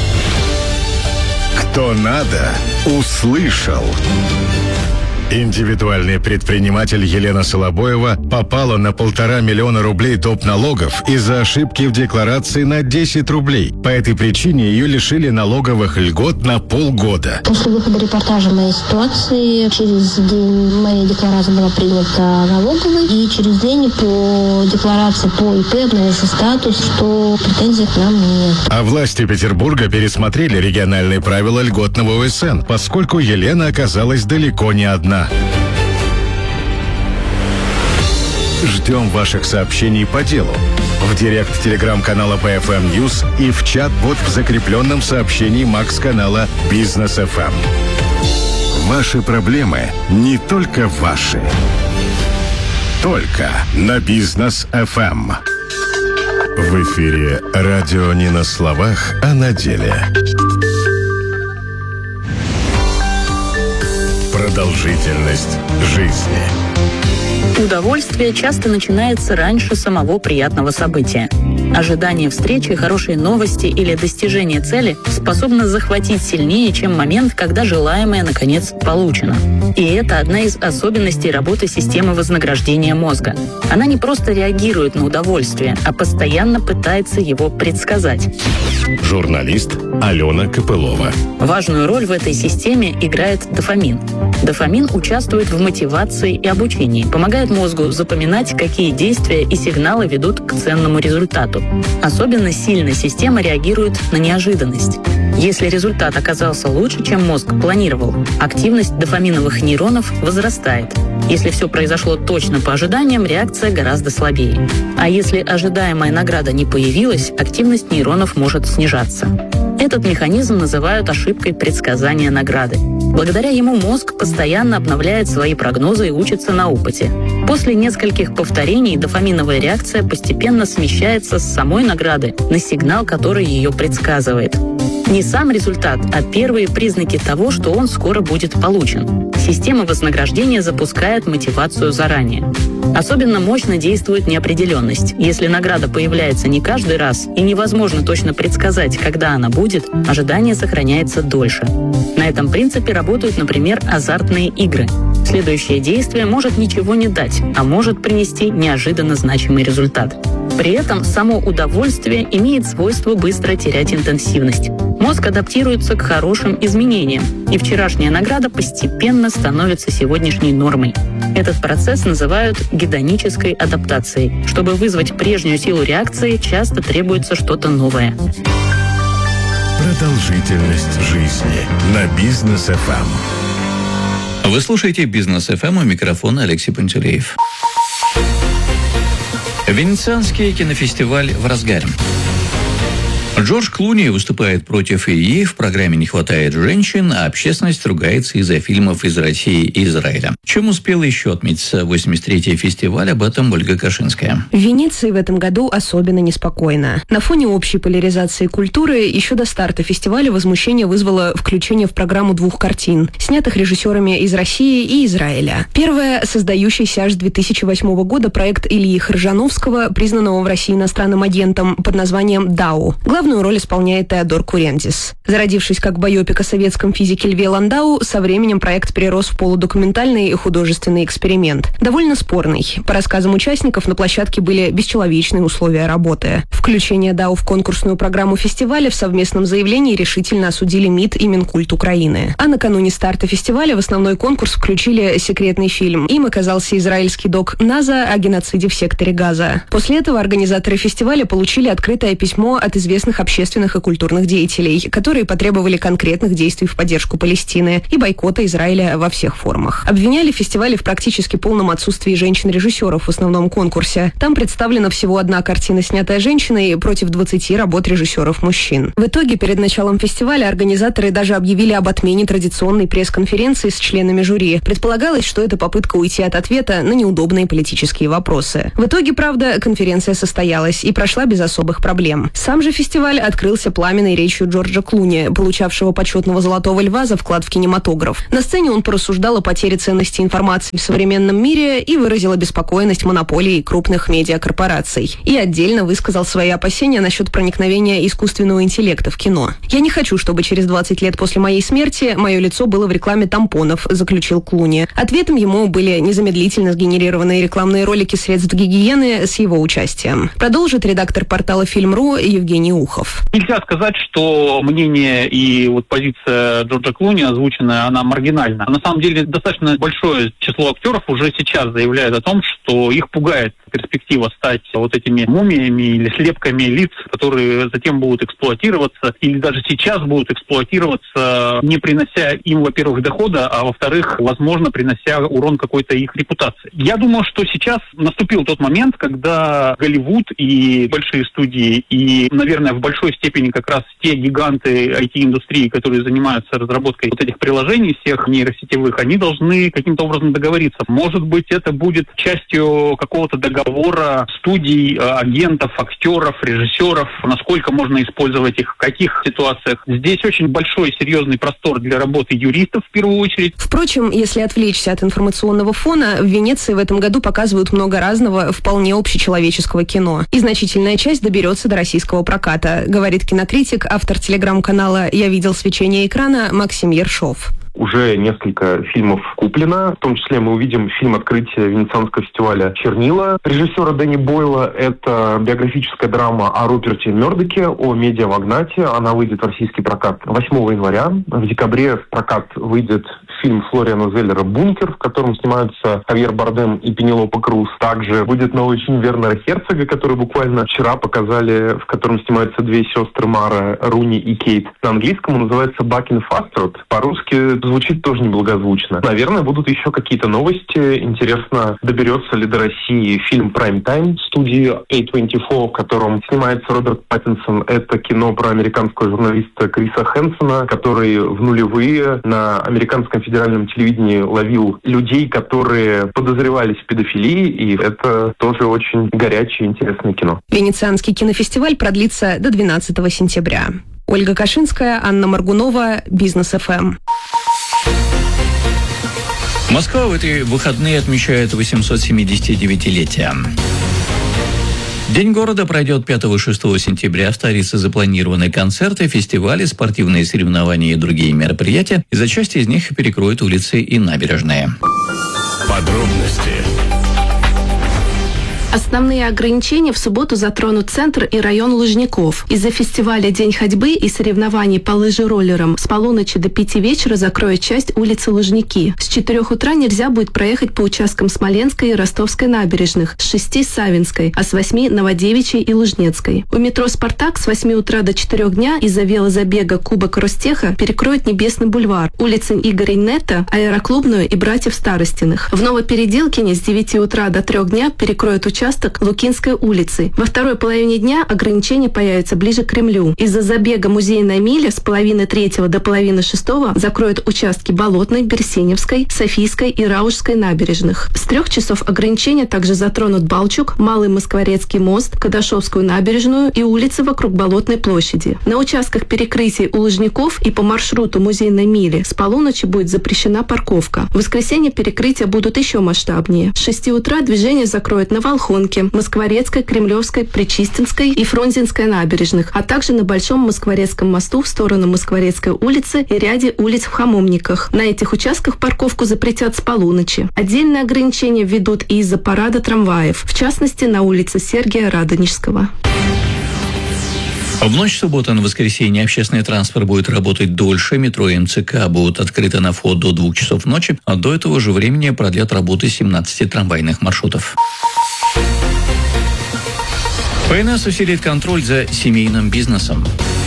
Кто надо, услышал. Индивидуальный предприниматель Елена Солобоева попала на 1,5 миллиона рублей доп. Налогов из-за ошибки в декларации на 10 рублей. По этой причине ее лишили налоговых льгот на полгода. После выхода репортажа моей ситуации, через день моя декларация была принята налоговой, и через день по декларации по ИП обновился статус, что претензий к нам нет. А власти Петербурга пересмотрели региональные правила льготного ОСН, поскольку Елена оказалась далеко не одна. Ждем ваших сообщений по делу в директ телеграм-канала BFM News и в чат-бот в закрепленном сообщении Макс-канала Бизнес FM. Ваши проблемы не только ваши. Только на Бизнес FM. В эфире радио не на словах, а на деле. Продолжительность жизни. Удовольствие часто начинается раньше самого приятного события. Ожидание встречи, хорошие новости или достижение цели способно захватить сильнее, чем момент, когда желаемое наконец получено. И это одна из особенностей работы системы вознаграждения мозга. Она не просто реагирует на удовольствие, а постоянно пытается его предсказать. Журналист Алена Копылова. Важную роль в этой системе играет дофамин. Дофамин участвует в мотивации и обучении, помогает мозгу запоминать, какие действия и сигналы ведут к ценному результату. Особенно сильно система реагирует на неожиданность. Если результат оказался лучше, чем мозг планировал, активность дофаминовых нейронов возрастает. Если все произошло точно по ожиданиям, реакция гораздо слабее. А если ожидаемая награда не появилась, активность нейронов может снижаться. Этот механизм называют ошибкой предсказания награды. Благодаря ему мозг постоянно обновляет свои прогнозы и учится на опыте. После нескольких повторений дофаминовая реакция постепенно смещается с самой награды на сигнал, который ее предсказывает. Не сам результат, а первые признаки того, что он скоро будет получен. Система вознаграждения запускает мотивацию заранее. Особенно мощно действует неопределенность. Если награда появляется не каждый раз и невозможно точно предсказать, когда она будет, ожидание сохраняется дольше. На этом принципе работают, например, азартные игры. Следующее действие может ничего не дать, а может принести неожиданно значимый результат. При этом само удовольствие имеет свойство быстро терять интенсивность. Мозг адаптируется к хорошим изменениям, и вчерашняя награда постепенно становится сегодняшней нормой. Этот процесс называют гедонической адаптацией. Чтобы вызвать прежнюю силу реакции, часто требуется что-то новое. Продолжительность жизни на Бизнес FM. Вы слушаете «Бизнес ФМ», у микрофона Алексей Пантелеев. Венецианский кинофестиваль в разгаре. Джордж Клуни выступает против ИИ, в программе не хватает женщин, а общественность ругается из-за фильмов из России и Израиля. Чем успел еще отметиться 83-й фестиваль, об этом Ольга Кашинская. В Венеции в этом году особенно неспокойно. На фоне общей поляризации культуры еще до старта фестиваля возмущение вызвало включение в программу 2 картин, снятых режиссерами из России и Израиля. Первая – создающийся аж с 2008 года проект Ильи Харжановского, признанного в России иностранным агентом, под названием «Дау». Главную роль исполняет Теодор Курендис. Зародившись как байопик о советском физике Льве Ландау, со временем проект перерос в полудокументальный и художественный эксперимент. Довольно спорный. По рассказам участников, на площадке были бесчеловечные условия работы. Включение Дау в конкурсную программу фестиваля в совместном заявлении решительно осудили МИД и Минкульт Украины. А накануне старта фестиваля в основной конкурс включили секретный фильм. Им оказался израильский док «Наза» о геноциде в секторе Газа. После этого организаторы фестиваля получили открытое письмо от известных общественных и культурных деятелей, которые потребовали конкретных действий в поддержку Палестины и бойкота Израиля во всех формах. Обвиняли фестиваль в практически полном отсутствии женщин-режиссеров в основном конкурсе. Там представлена всего одна картина, снятая женщиной, против 20 работ режиссеров-мужчин. В итоге, перед началом фестиваля организаторы даже объявили об отмене традиционной пресс-конференции с членами жюри. Предполагалось, что это попытка уйти от ответа на неудобные политические вопросы. В итоге, правда, конференция состоялась и прошла без особых проблем. Сам же фестиваль открылся пламенной речью Джорджа Клуни, получавшего почетного «Золотого льва» за вклад в кинематограф. На сцене он порассуждал о потере ценности информации в современном мире и выразил обеспокоенность монополией крупных медиакорпораций. И отдельно высказал свои опасения насчет проникновения искусственного интеллекта в кино. «Я не хочу, чтобы через 20 лет после моей смерти мое лицо было в рекламе тампонов», заключил Клуни. Ответом ему были незамедлительно сгенерированные рекламные ролики средств гигиены с его участием. Продолжит редактор портала «Фильм.ру» Евгений Ухов. Нельзя сказать, что мнение и вот позиция Джорджа Клуни озвученная, она маргинальна. На самом деле достаточно большое число актеров уже сейчас заявляет о том, что их пугает перспектива стать вот этими мумиями или слепками лиц, которые затем будут эксплуатироваться или даже сейчас будут эксплуатироваться, не принося им, во-первых, дохода, а во-вторых, возможно, принося урон какой-то их репутации. Я думаю, что сейчас наступил тот момент, когда Голливуд и большие студии и, наверное, в большой степени как раз те гиганты IT-индустрии, которые занимаются разработкой вот этих приложений всех нейросетевых, они должны каким-то образом договориться. Может быть, это будет частью какого-то договора студий, агентов, актеров, режиссеров, насколько можно использовать их, в каких ситуациях. Здесь очень большой серьезный простор для работы юристов в первую очередь. Впрочем, если отвлечься от информационного фона, в Венеции в этом году показывают много разного, вполне общечеловеческого кино. И значительная часть доберется до российского проката, говорит кинокритик, автор телеграм-канала «Я видел свечение экрана» Максим Ершов. Уже несколько фильмов куплено. В том числе мы увидим фильм открытия Венецианского фестиваля «Чернила» режиссера Дэнни Бойла. Это биографическая драма о Руперте Мёрдоке, о медиамагнате. Она выйдет в российский прокат 8 января. В декабре в прокат выйдет фильм Флориана Зеллера «Бункер», в котором снимаются Хавьер Бардем и Пенелопа Круз. Также будет новый фильм Вернера Херцога, который буквально вчера показали, в котором снимаются две сестры Мара, Руни и Кейт. На английском он называется «Back in Fast». По-русски звучит тоже неблагозвучно. Наверное, будут еще какие-то новости. Интересно, доберется ли до России фильм «Prime Time» студии A24, в котором снимается Роберт Паттинсон. Это кино про американского журналиста Криса Хэнсона, который в нулевые на американском федеральном телевидении ловил людей, которые подозревались в педофилии, и это тоже очень горячее и интересное кино. Венецианский кинофестиваль продлится до 12 сентября. Ольга Кашинская, Анна Моргунова, Бизнес ФМ. Москва в эти выходные отмечает 879-летие. День города пройдет 5 и 6 сентября. В столице запланированы концерты, фестивали, спортивные соревнования и другие мероприятия. И за часть из них перекроют улицы и набережные. Подробности Основные ограничения в субботу затронут центр и район Лужников. Из-за фестиваля «День ходьбы» и соревнований по лыжероллерам с полуночи до 5 вечера закроют часть улицы Лужники. С 4 утра нельзя будет проехать по участкам Смоленской и Ростовской набережных, с 6 Савинской, а с 8 Новодевичьей и Лужнецкой. У метро «Спартак» с 8 утра до 4 дня из-за велозабега Кубок Ростеха перекроют Небесный бульвар, улицы Игоря Нетта, Аэроклубную и Братьев Старостиных. В Новопеределкине с 9 утра до 3 дня перекроют участок Лукинской улицы. Во второй половине дня ограничения появятся ближе к Кремлю. Из-за забега музейная миля с половины 3 до половины 6 закроют участки Болотной, Берсеневской, Софийской и Раушской набережных. С 3 часов ограничения также затронут Балчук, Малый Москворецкий мост, Кадашовскую набережную и улицы вокруг Болотной площади. На участках перекрытий у Лужников и по маршруту музейной мили с полуночи будет запрещена парковка. В воскресенье перекрытия будут еще масштабнее. С 6 утра движение закроют на Волхонке, Москворецкой, Кремлевской, Причистинской и Фрунзенской набережных, а также на Большом Москворецком мосту в сторону Москворецкой улицы и ряде улиц в Хамовниках. На этих участках парковку запретят с полуночи. Отдельные ограничения введут и из-за парада трамваев, в частности на улице Сергия Радонежского. В ночь субботы на воскресенье общественный транспорт будет работать дольше. Метро и МЦК будут открыты на вход до 2 часов ночи, а до этого же времени продлят работы 17 трамвайных маршрутов. ФНС усилит контроль за семейным бизнесом.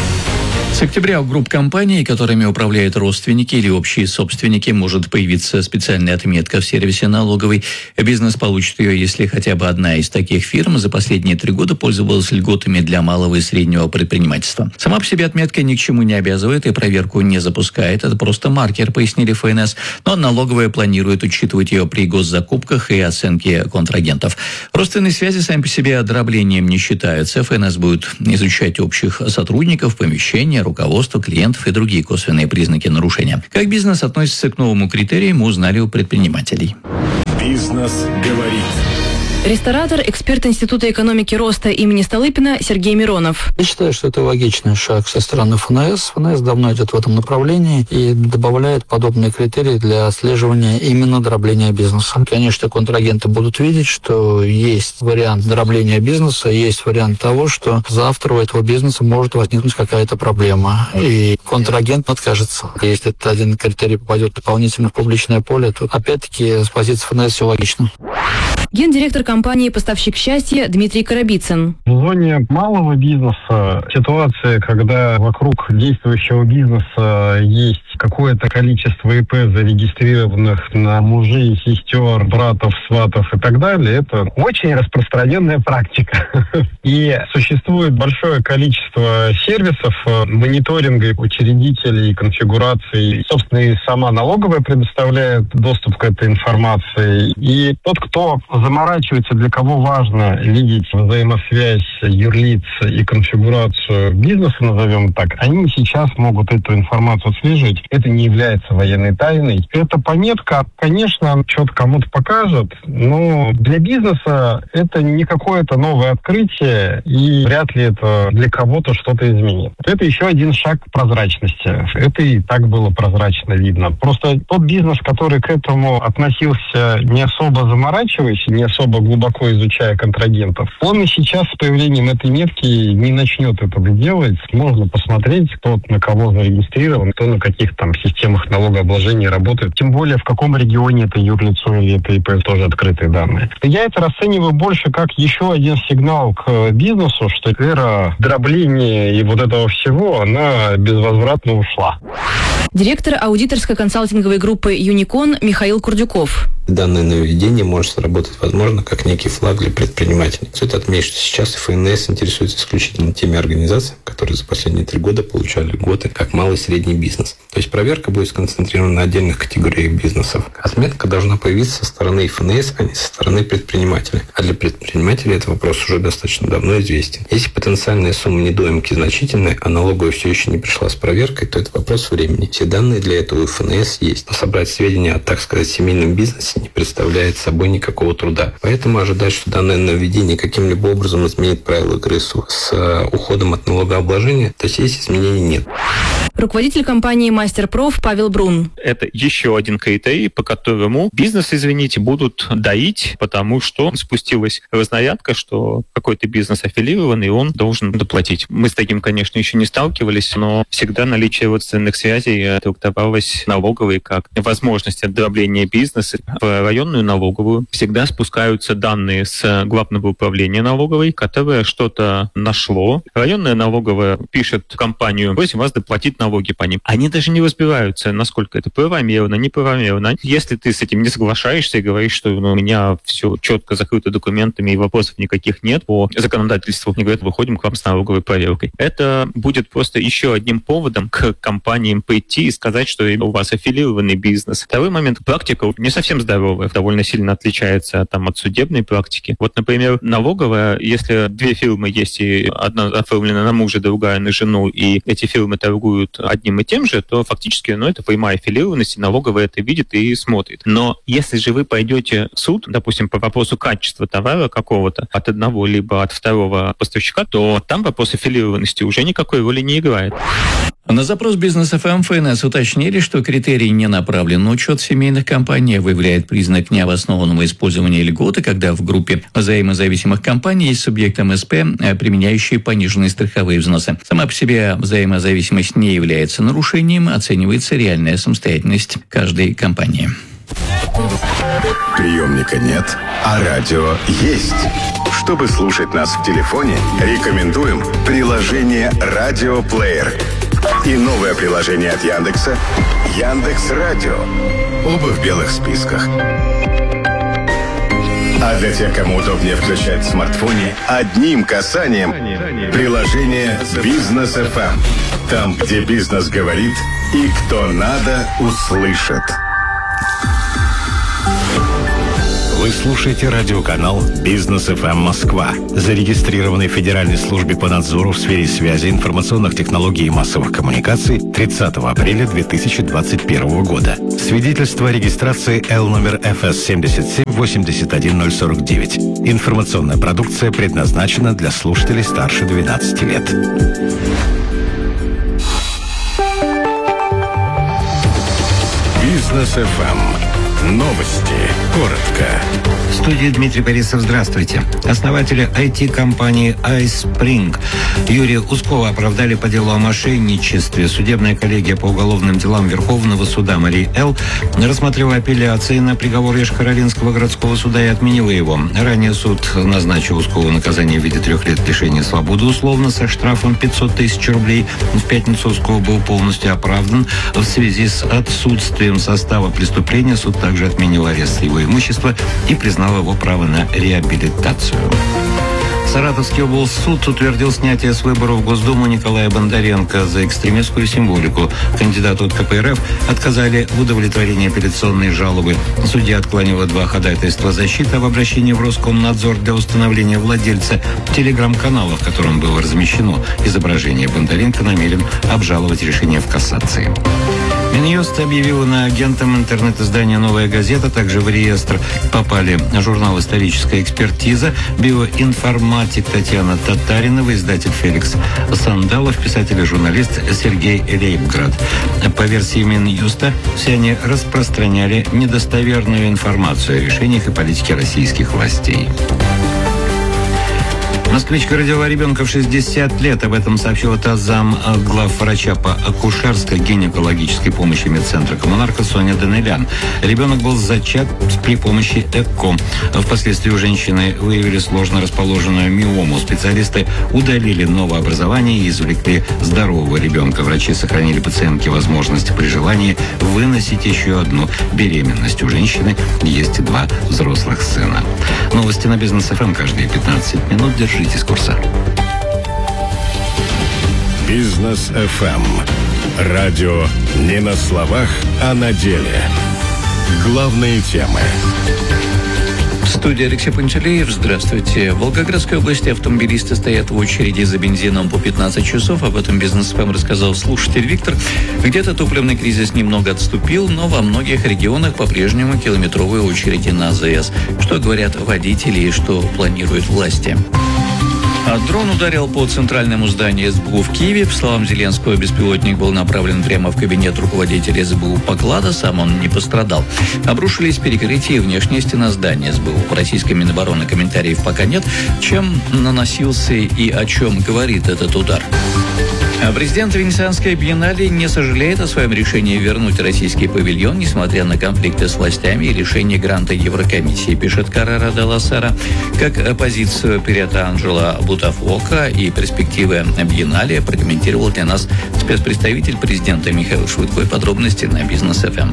С октября у групп компаний, которыми управляют родственники или общие собственники, может появиться специальная отметка в сервисе налоговой. Бизнес получит ее, если хотя бы одна из таких фирм за последние 3 года пользовалась льготами для малого и среднего предпринимательства. Сама по себе отметка ни к чему не обязывает и проверку не запускает. Это просто маркер, пояснили ФНС. Но налоговая планирует учитывать ее при госзакупках и оценке контрагентов. Родственные связи сами по себе дроблением не считаются. ФНС будет изучать общих сотрудников, помещения, руководство, клиентов и другие косвенные признаки нарушения. Как бизнес относится к новому критерию, мы узнали у предпринимателей. Бизнес говорит. Ресторатор, эксперт Института экономики роста имени Столыпина Сергей Миронов. Я считаю, что это логичный шаг со стороны ФНС. ФНС давно идет в этом направлении и добавляет подобные критерии для отслеживания именно дробления бизнеса. Конечно, контрагенты будут видеть, что есть вариант дробления бизнеса, есть вариант того, что завтра у этого бизнеса может возникнуть какая-то проблема, и контрагент откажется. Если этот один критерий попадет дополнительно в публичное поле, то опять-таки с позиции ФНС все логично. Гендиректор компании «Поставщик счастья» Дмитрий Коробицын. В зоне малого бизнеса ситуация, когда вокруг действующего бизнеса есть какое-то количество ИП, зарегистрированных на мужей, сестер, братов, сватов и так далее, это очень распространенная практика. И существует большое количество сервисов мониторинга учредителей, конфигураций. Собственно, и сама налоговая предоставляет доступ к этой информации. И тот, кто заморачивается, для кого важно видеть взаимосвязь юрлиц и конфигурацию бизнеса, назовем так, они сейчас могут эту информацию отслеживать. Это не является военной тайной. Эта пометка, конечно, что-то кому-то покажет, но для бизнеса это не какое-то новое открытие, и вряд ли это для кого-то что-то изменит. Это еще один шаг к прозрачности. Это и так было прозрачно видно. Просто тот бизнес, который к этому относился не особо заморачиваясь, не особо глубоко изучая контрагентов, он и сейчас с появлением этой метки не начнет этого делать. Можно посмотреть, кто на кого зарегистрирован, кто на каких там системах налогообложения работает. Тем более, в каком регионе это юрлицо или это ИП, тоже открытые данные. Я это расцениваю больше как еще один сигнал к бизнесу, что эра дробления и вот этого всего, она безвозвратно ушла. Директор аудиторской консалтинговой группы «Юникон» Михаил Курдюков. Данное нововведение может сработать, возможно, как некий флаг для предпринимателей. Стоит отметить, что сейчас ФНС интересуется исключительно теми организациями, которые за последние 3 года получали льготы как малый и средний бизнес. То есть проверка будет сконцентрирована на отдельных категориях бизнесов. Отметка должна появиться со стороны ФНС, а не со стороны предпринимателя. А для предпринимателей этот вопрос уже достаточно давно известен. Если потенциальная сумма недоимки значительная, а налоговая все еще не пришла с проверкой, то это вопрос времени. Все данные для этого у ФНС есть. Но собрать сведения о, так сказать, семейном бизнесе бизнесе не представляет собой никакого труда. Поэтому ожидать, что данное нововведение каким-либо образом изменит правила игры с уходом от налогообложения, то здесь изменений нет. Руководитель компании «Мастерпроф» Павел Брун. Это еще один критерий, по которому бизнес, извините, будут доить, потому что спустилась разнарядка, что какой-то бизнес аффилированный, он должен доплатить. Мы с таким, конечно, еще не сталкивались, но всегда наличие родственных связей трактовалось налоговой как возможность дробления бизнеса. В районную налоговую всегда спускаются данные с Главного управления налоговой, которое что-то нашло. Районная налоговая пишет в компанию: просим вас доплатить налоги по ним. Они даже не разбираются, насколько это правомерно, неправомерно. Если ты с этим не соглашаешься и говоришь, что у меня все четко закрыто документами и вопросов никаких нет по законодательству, они говорят: выходим к вам с налоговой проверкой. Это будет просто еще одним поводом к компаниям прийти и сказать, что у вас аффилированный бизнес. Второй момент. Практика не совсем здоровая, довольно сильно отличается от судебной практики. Вот, например, налоговая, если две фирмы есть, и одна оформлена на мужа, другая на жену, и эти фирмы торгуют одним и тем же, то фактически это прямая аффилированность, и налоговая это видит и смотрит. Но если же вы пойдете в суд, допустим, по вопросу качества товара какого-то от одного либо от второго поставщика, то там вопрос аффилированности уже никакой роли не играет. На запрос Бизнес ФМ ФНС уточнили, что критерий не направлен на учет семейных компаний, выявляет признак необоснованного использования льготы, когда в группе взаимозависимых компаний есть субъекты МСП, применяющие пониженные страховые взносы. Сама по себе взаимозависимость не является нарушением, оценивается реальная самостоятельность каждой компании. Приемника нет, а радио есть. Чтобы слушать нас в телефоне, рекомендуем приложение «Радиоплеер» и новое приложение от Яндекса «Яндекс.Радио». Оба в белых списках. А для тех, кому удобнее включать в смартфоне, одним касанием приложение «Бизнес ФМ». Там, где бизнес говорит и кто надо, услышит. Вы слушаете радиоканал «Бизнес ФМ Москва», зарегистрированный в Федеральной службе по надзору в сфере связи, информационных технологий и массовых коммуникаций 30 апреля 2021 года. Свидетельство о регистрации Л номер ФС 7781049. Информационная продукция предназначена для слушателей старше 12 лет. «Бизнес ФМ». Новости. Коротко. В студии Дмитрий Борисов. Здравствуйте. Основатели IT-компании iSpring Юрия Ускова оправдали по делу о мошенничестве. Судебная коллегия по уголовным делам Верховного суда Марии Л. рассмотрела апелляции на приговор Еш-Каролинского городского суда и отменила его. Ранее суд назначил Ускову наказание в виде 3 лет лишения свободы условно со штрафом 500 тысяч рублей. В пятницу Усков был полностью оправдан. В связи с отсутствием состава преступления суд также отменил арест его имущества и признал его право на реабилитацию. Саратовский облсуд утвердил снятие с выборов в Госдуму Николая Бондаренко за экстремистскую символику. Кандидату от КПРФ отказали в удовлетворении апелляционной жалобы. Судья отклонила 2 ходатайства защиты об обращении в Роскомнадзор для установления владельца телеграм-канала, в котором было размещено изображение Бондаренко, намерен обжаловать решение в кассации. Минюст объявил иноагентом интернет-издания «Новая газета». Также в реестр попали журнал «Историческая экспертиза», биоинформатик Татьяна Татаринова, издатель Феликс Сандалов, писатель и журналист Сергей Рейбград. По версии Минюста, все они распространяли недостоверную информацию о решениях и политике российских властей. Москвичка родила ребенка в 60 лет. Об этом сообщила зам главврача по акушерской гинекологической помощи медцентра «Коммунарка» Соня Данелян. Ребенок был зачат при помощи ЭКО. Впоследствии у женщины выявили сложно расположенную миому. Специалисты удалили новообразование и извлекли здорового ребенка. Врачи сохранили пациентке возможность при желании выносить еще одну беременность. У женщины есть 2 взрослых сына. Новости на Бизнес ФМ каждые 15 минут. Держитесь курса. Бизнес ФМ. Радио не на словах, а на деле. Главные темы. студии Алексей Пантелеев. Здравствуйте. В Волгоградской области автомобилисты стоят в очереди за бензином по 15 часов. Об этом «Бизнес-ФМ» рассказал слушатель Виктор. Где-то топливный кризис немного отступил, но во многих регионах по-прежнему километровые очереди на АЗС. Что говорят водители и что планируют власти? Дрон ударил по центральному зданию СБУ в Киеве. По словам Зеленского, беспилотник был направлен прямо в кабинет руководителя СБУ Поклада. Сам он не пострадал. Обрушились перекрытия и внешняя стена здания СБУ. В российской Минобороны комментариев пока нет. Чем наносился и о чем говорит этот удар? Президент Венецианской биеннале не сожалеет о своем решении вернуть российский павильон, несмотря на конфликты с властями и решение гранта Еврокомиссии, пишет Каррера делла Сера. Как позицию Пирета Анджело Бутафока и перспективы биеннале прокомментировал для нас спецпредставитель президента Михаил Швыдко. И подробности на «Бизнес-ФМ».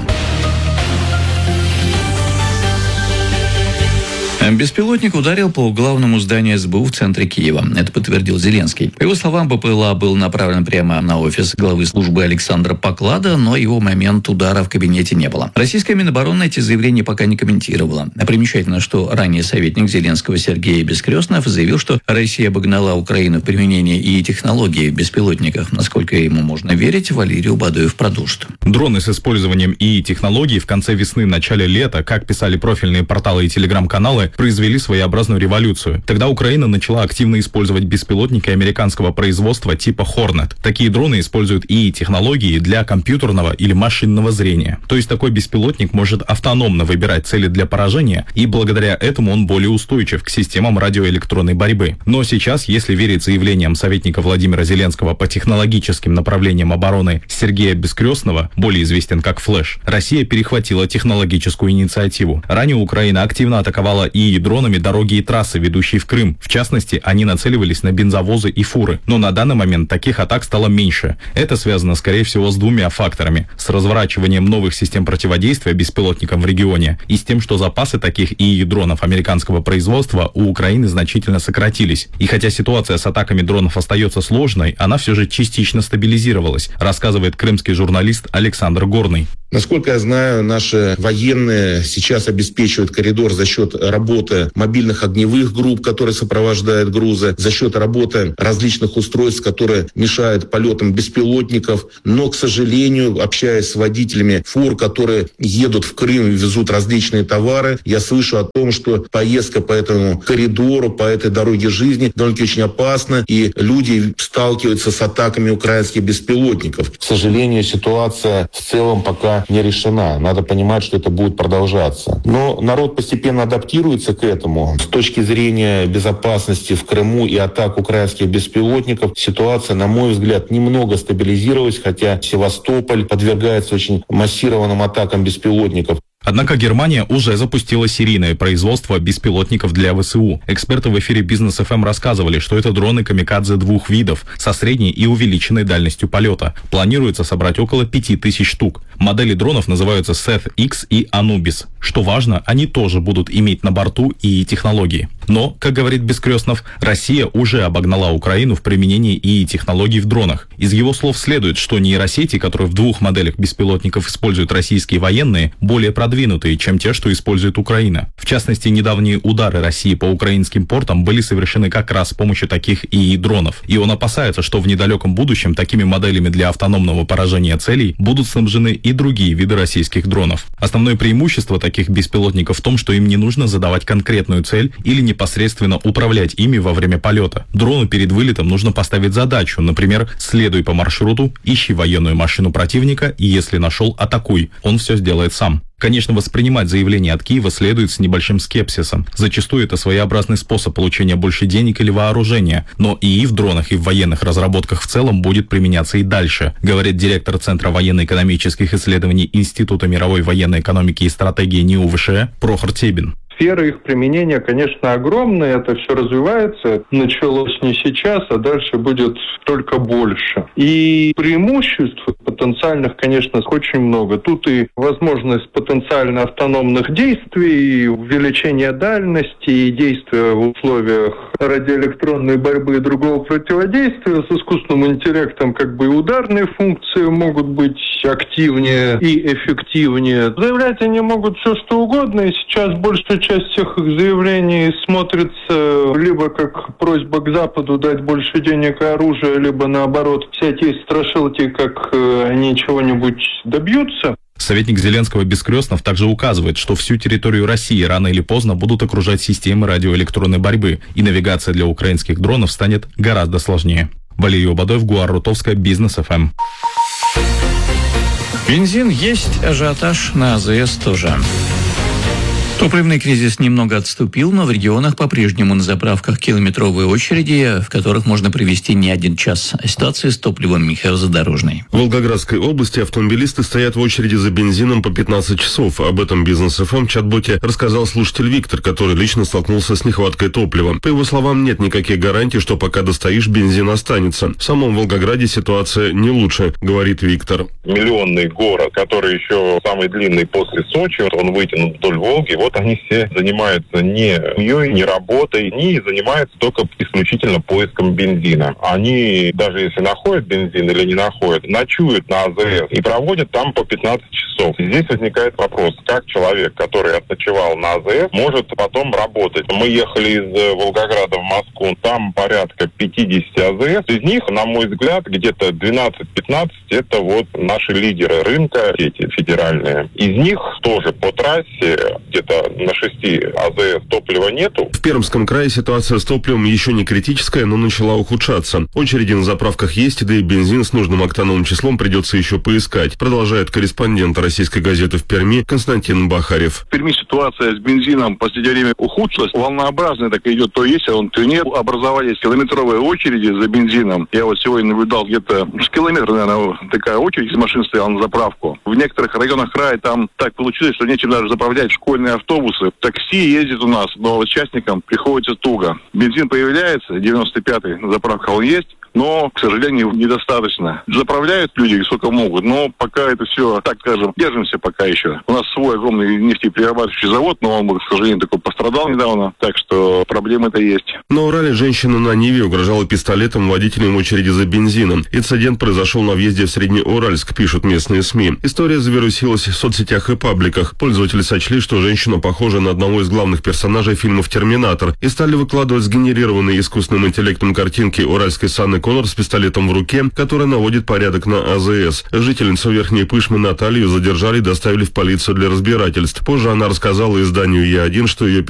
Беспилотник ударил по главному зданию СБУ в центре Киева. Это подтвердил Зеленский. По его словам, БПЛА был направлен прямо на офис главы службы Александра Поклада, но его момент удара в кабинете не было. Российская Минобороны эти заявления пока не комментировала. Примечательно, что ранее советник Зеленского Сергей Бескрестнов заявил, что Россия обогнала Украину в применении ИИ технологий в беспилотниках. Насколько ему можно верить, Валерий Убадуев продолжит. Дроны с использованием ИИ технологий в конце весны, начале лета, как писали профильные порталы и телеграм-каналы, произвели своеобразную революцию. Тогда Украина начала активно использовать беспилотники американского производства типа Hornet. Такие дроны используют ИИ-технологии для компьютерного или машинного зрения. То есть такой беспилотник может автономно выбирать цели для поражения, и благодаря этому он более устойчив к системам радиоэлектронной борьбы. Но сейчас, если верить заявлениям советника Владимира Зеленского по технологическим направлениям обороны Сергея Бескрестного, более известен как Флэш, Россия перехватила технологическую инициативу. Ранее Украина активно атаковала и дронами дороги и трассы, ведущие в Крым. В частности, они нацеливались на бензовозы и фуры. Но на данный момент таких атак стало меньше. Это связано, скорее всего, с двумя факторами. С разворачиванием новых систем противодействия беспилотникам в регионе и с тем, что запасы таких ИИ-дронов американского производства у Украины значительно сократились. И хотя ситуация с атаками дронов остается сложной, она все же частично стабилизировалась, рассказывает крымский журналист Александр Горный. Насколько я знаю, наши военные сейчас обеспечивают коридор за счет работы мобильных огневых групп, которые сопровождают грузы, за счет работы различных устройств, которые мешают полетам беспилотников. Но, к сожалению, общаясь с водителями фур, которые едут в Крым и везут различные товары, я слышу о том, что поездка по этому коридору, по этой дороге жизни довольно-таки очень опасна, и люди сталкиваются с атаками украинских беспилотников. К сожалению, ситуация в целом пока не решена. Надо понимать, что это будет продолжаться. Но народ постепенно адаптируется к этому. С точки зрения безопасности в Крыму и атак украинских беспилотников, ситуация, на мой взгляд, немного стабилизировалась, хотя Севастополь подвергается очень массированным атакам беспилотников. Однако Германия уже запустила серийное производство беспилотников для ВСУ. Эксперты в эфире «Бизнес-ФМ» рассказывали, что это дроны камикадзе двух видов, со средней и увеличенной дальностью полета. Планируется собрать около 5000 штук. Модели дронов называются Seth X и Anubis. Что важно, они тоже будут иметь на борту ИИ-технологии. Но, как говорит Бескрестнов, Россия уже обогнала Украину в применении ИИ-технологий в дронах. Из его слов следует, что нейросети, которые в двух моделях беспилотников используют российские военные, более продвинутые, чем те, что использует Украина. В частности, недавние удары России по украинским портам были совершены как раз с помощью таких ИИ-дронов. И он опасается, что в недалеком будущем такими моделями для автономного поражения целей будут снабжены и другие виды российских дронов. Основное преимущество таких беспилотников в том, что им не нужно задавать конкретную цель или непосредственно управлять ими во время полета. Дрону перед вылетом нужно поставить задачу, например, следуй по маршруту, ищи военную машину противника и, если нашел, атакуй. Он все сделает сам. Конечно, воспринимать заявление от Киева следует с небольшим скепсисом. Зачастую это своеобразный способ получения больше денег или вооружения, но ИИ в дронах и в военных разработках в целом будет применяться и дальше, говорит директор Центра военно-экономических исследований Института мировой военной экономики и стратегии НИУ ВШЭ Прохор Тебин. Сфера их применения, конечно, огромная, это все развивается. Началось не сейчас, а дальше будет только больше. И преимуществ потенциальных, конечно, очень много. Тут и возможность потенциально автономных действий, и увеличение дальности, и действия в условиях радиоэлектронной борьбы и другого противодействия. С искусственным интеллектом как бы и ударные функции могут быть активнее и эффективнее. Заявлять они могут все что угодно, и сейчас большая часть всех их заявлений смотрится либо как просьба к Западу дать больше денег и оружия, либо наоборот всякие страшилки, как они чего-нибудь добьются. Советник Зеленского Бескрестнов также указывает, что всю территорию России рано или поздно будут окружать системы радиоэлектронной борьбы, и навигация для украинских дронов станет гораздо сложнее. Валерий Обадоев, Гуар Рутовская, Бизнес ФМ. Бензин есть, ажиотаж на АЗС тоже. Топливный кризис немного отступил, но в регионах по-прежнему на заправках километровые очереди, в которых можно провести не один час. Ситуация с топливом. Михаил Задорожный. В Волгоградской области автомобилисты стоят в очереди за бензином по 15 часов. Об этом Бизнес ФМ в чат-боте рассказал слушатель Виктор, который лично столкнулся с нехваткой топлива. По его словам, нет никаких гарантий, что пока достоишь, бензин останется. В самом Волгограде ситуация не лучше, говорит Виктор. Миллионный город, который еще самый длинный после Сочи, он вытянут вдоль Волги. Вот они все занимаются не семьей, не работой, не занимаются только исключительно поиском бензина. Они, даже если находят бензин или не находят, ночуют на АЗС и проводят там по 15 часов. И здесь возникает вопрос, как человек, который отночевал на АЗС, может потом работать. Мы ехали из Волгограда в Москву, там порядка 50 АЗС. Из них, на мой взгляд, где-то 12-15 это вот наши лидеры рынка, эти федеральные. Из них тоже по трассе где-то на 6 АЗС топлива нету. В Пермском крае ситуация с топливом еще не критическая, но начала ухудшаться. Очереди на заправках есть, да и бензин с нужным октановым числом придется еще поискать, продолжает корреспондент российской газеты в Перми Константин Бахарев. В Перми ситуация с бензином в последнее время ухудшилась. Волнообразная так идет, то есть, то нет. Образовались километровые очереди за бензином. Я вот сегодня наблюдал где-то с километра, наверное, такая очередь из машин стояла на заправку. В некоторых районах края там так получилось, что нечем даже заправлять школьные автобусы. Такси ездит у нас, но участникам приходится туго. Бензин появляется, 95-й на заправках он есть, но, к сожалению, недостаточно. Заправляют люди сколько могут, но пока это все, так скажем, держимся пока еще. У нас свой огромный нефтеперерабатывающий завод, но он, к сожалению, такой пострадал недавно, так что проблемы-то есть. На Урале женщина на Ниве угрожала пистолетом водителям в очереди за бензином. Инцидент произошел на въезде в Среднеуральск, пишут местные СМИ. История завирусилась в соцсетях и пабликах. Пользователи сочли, что женщина похожа на одного из главных персонажей фильмов «Терминатор» и стали выкладывать сгенерированные искусственным интеллектом картинки уральской Санны Коннор с пистолетом в руке, который наводит порядок на АЗС. Жительницу Верхней Пышмы Наталью задержали и доставили в полицию для разбирательств. Позже она рассказала изданию «Я1», что ее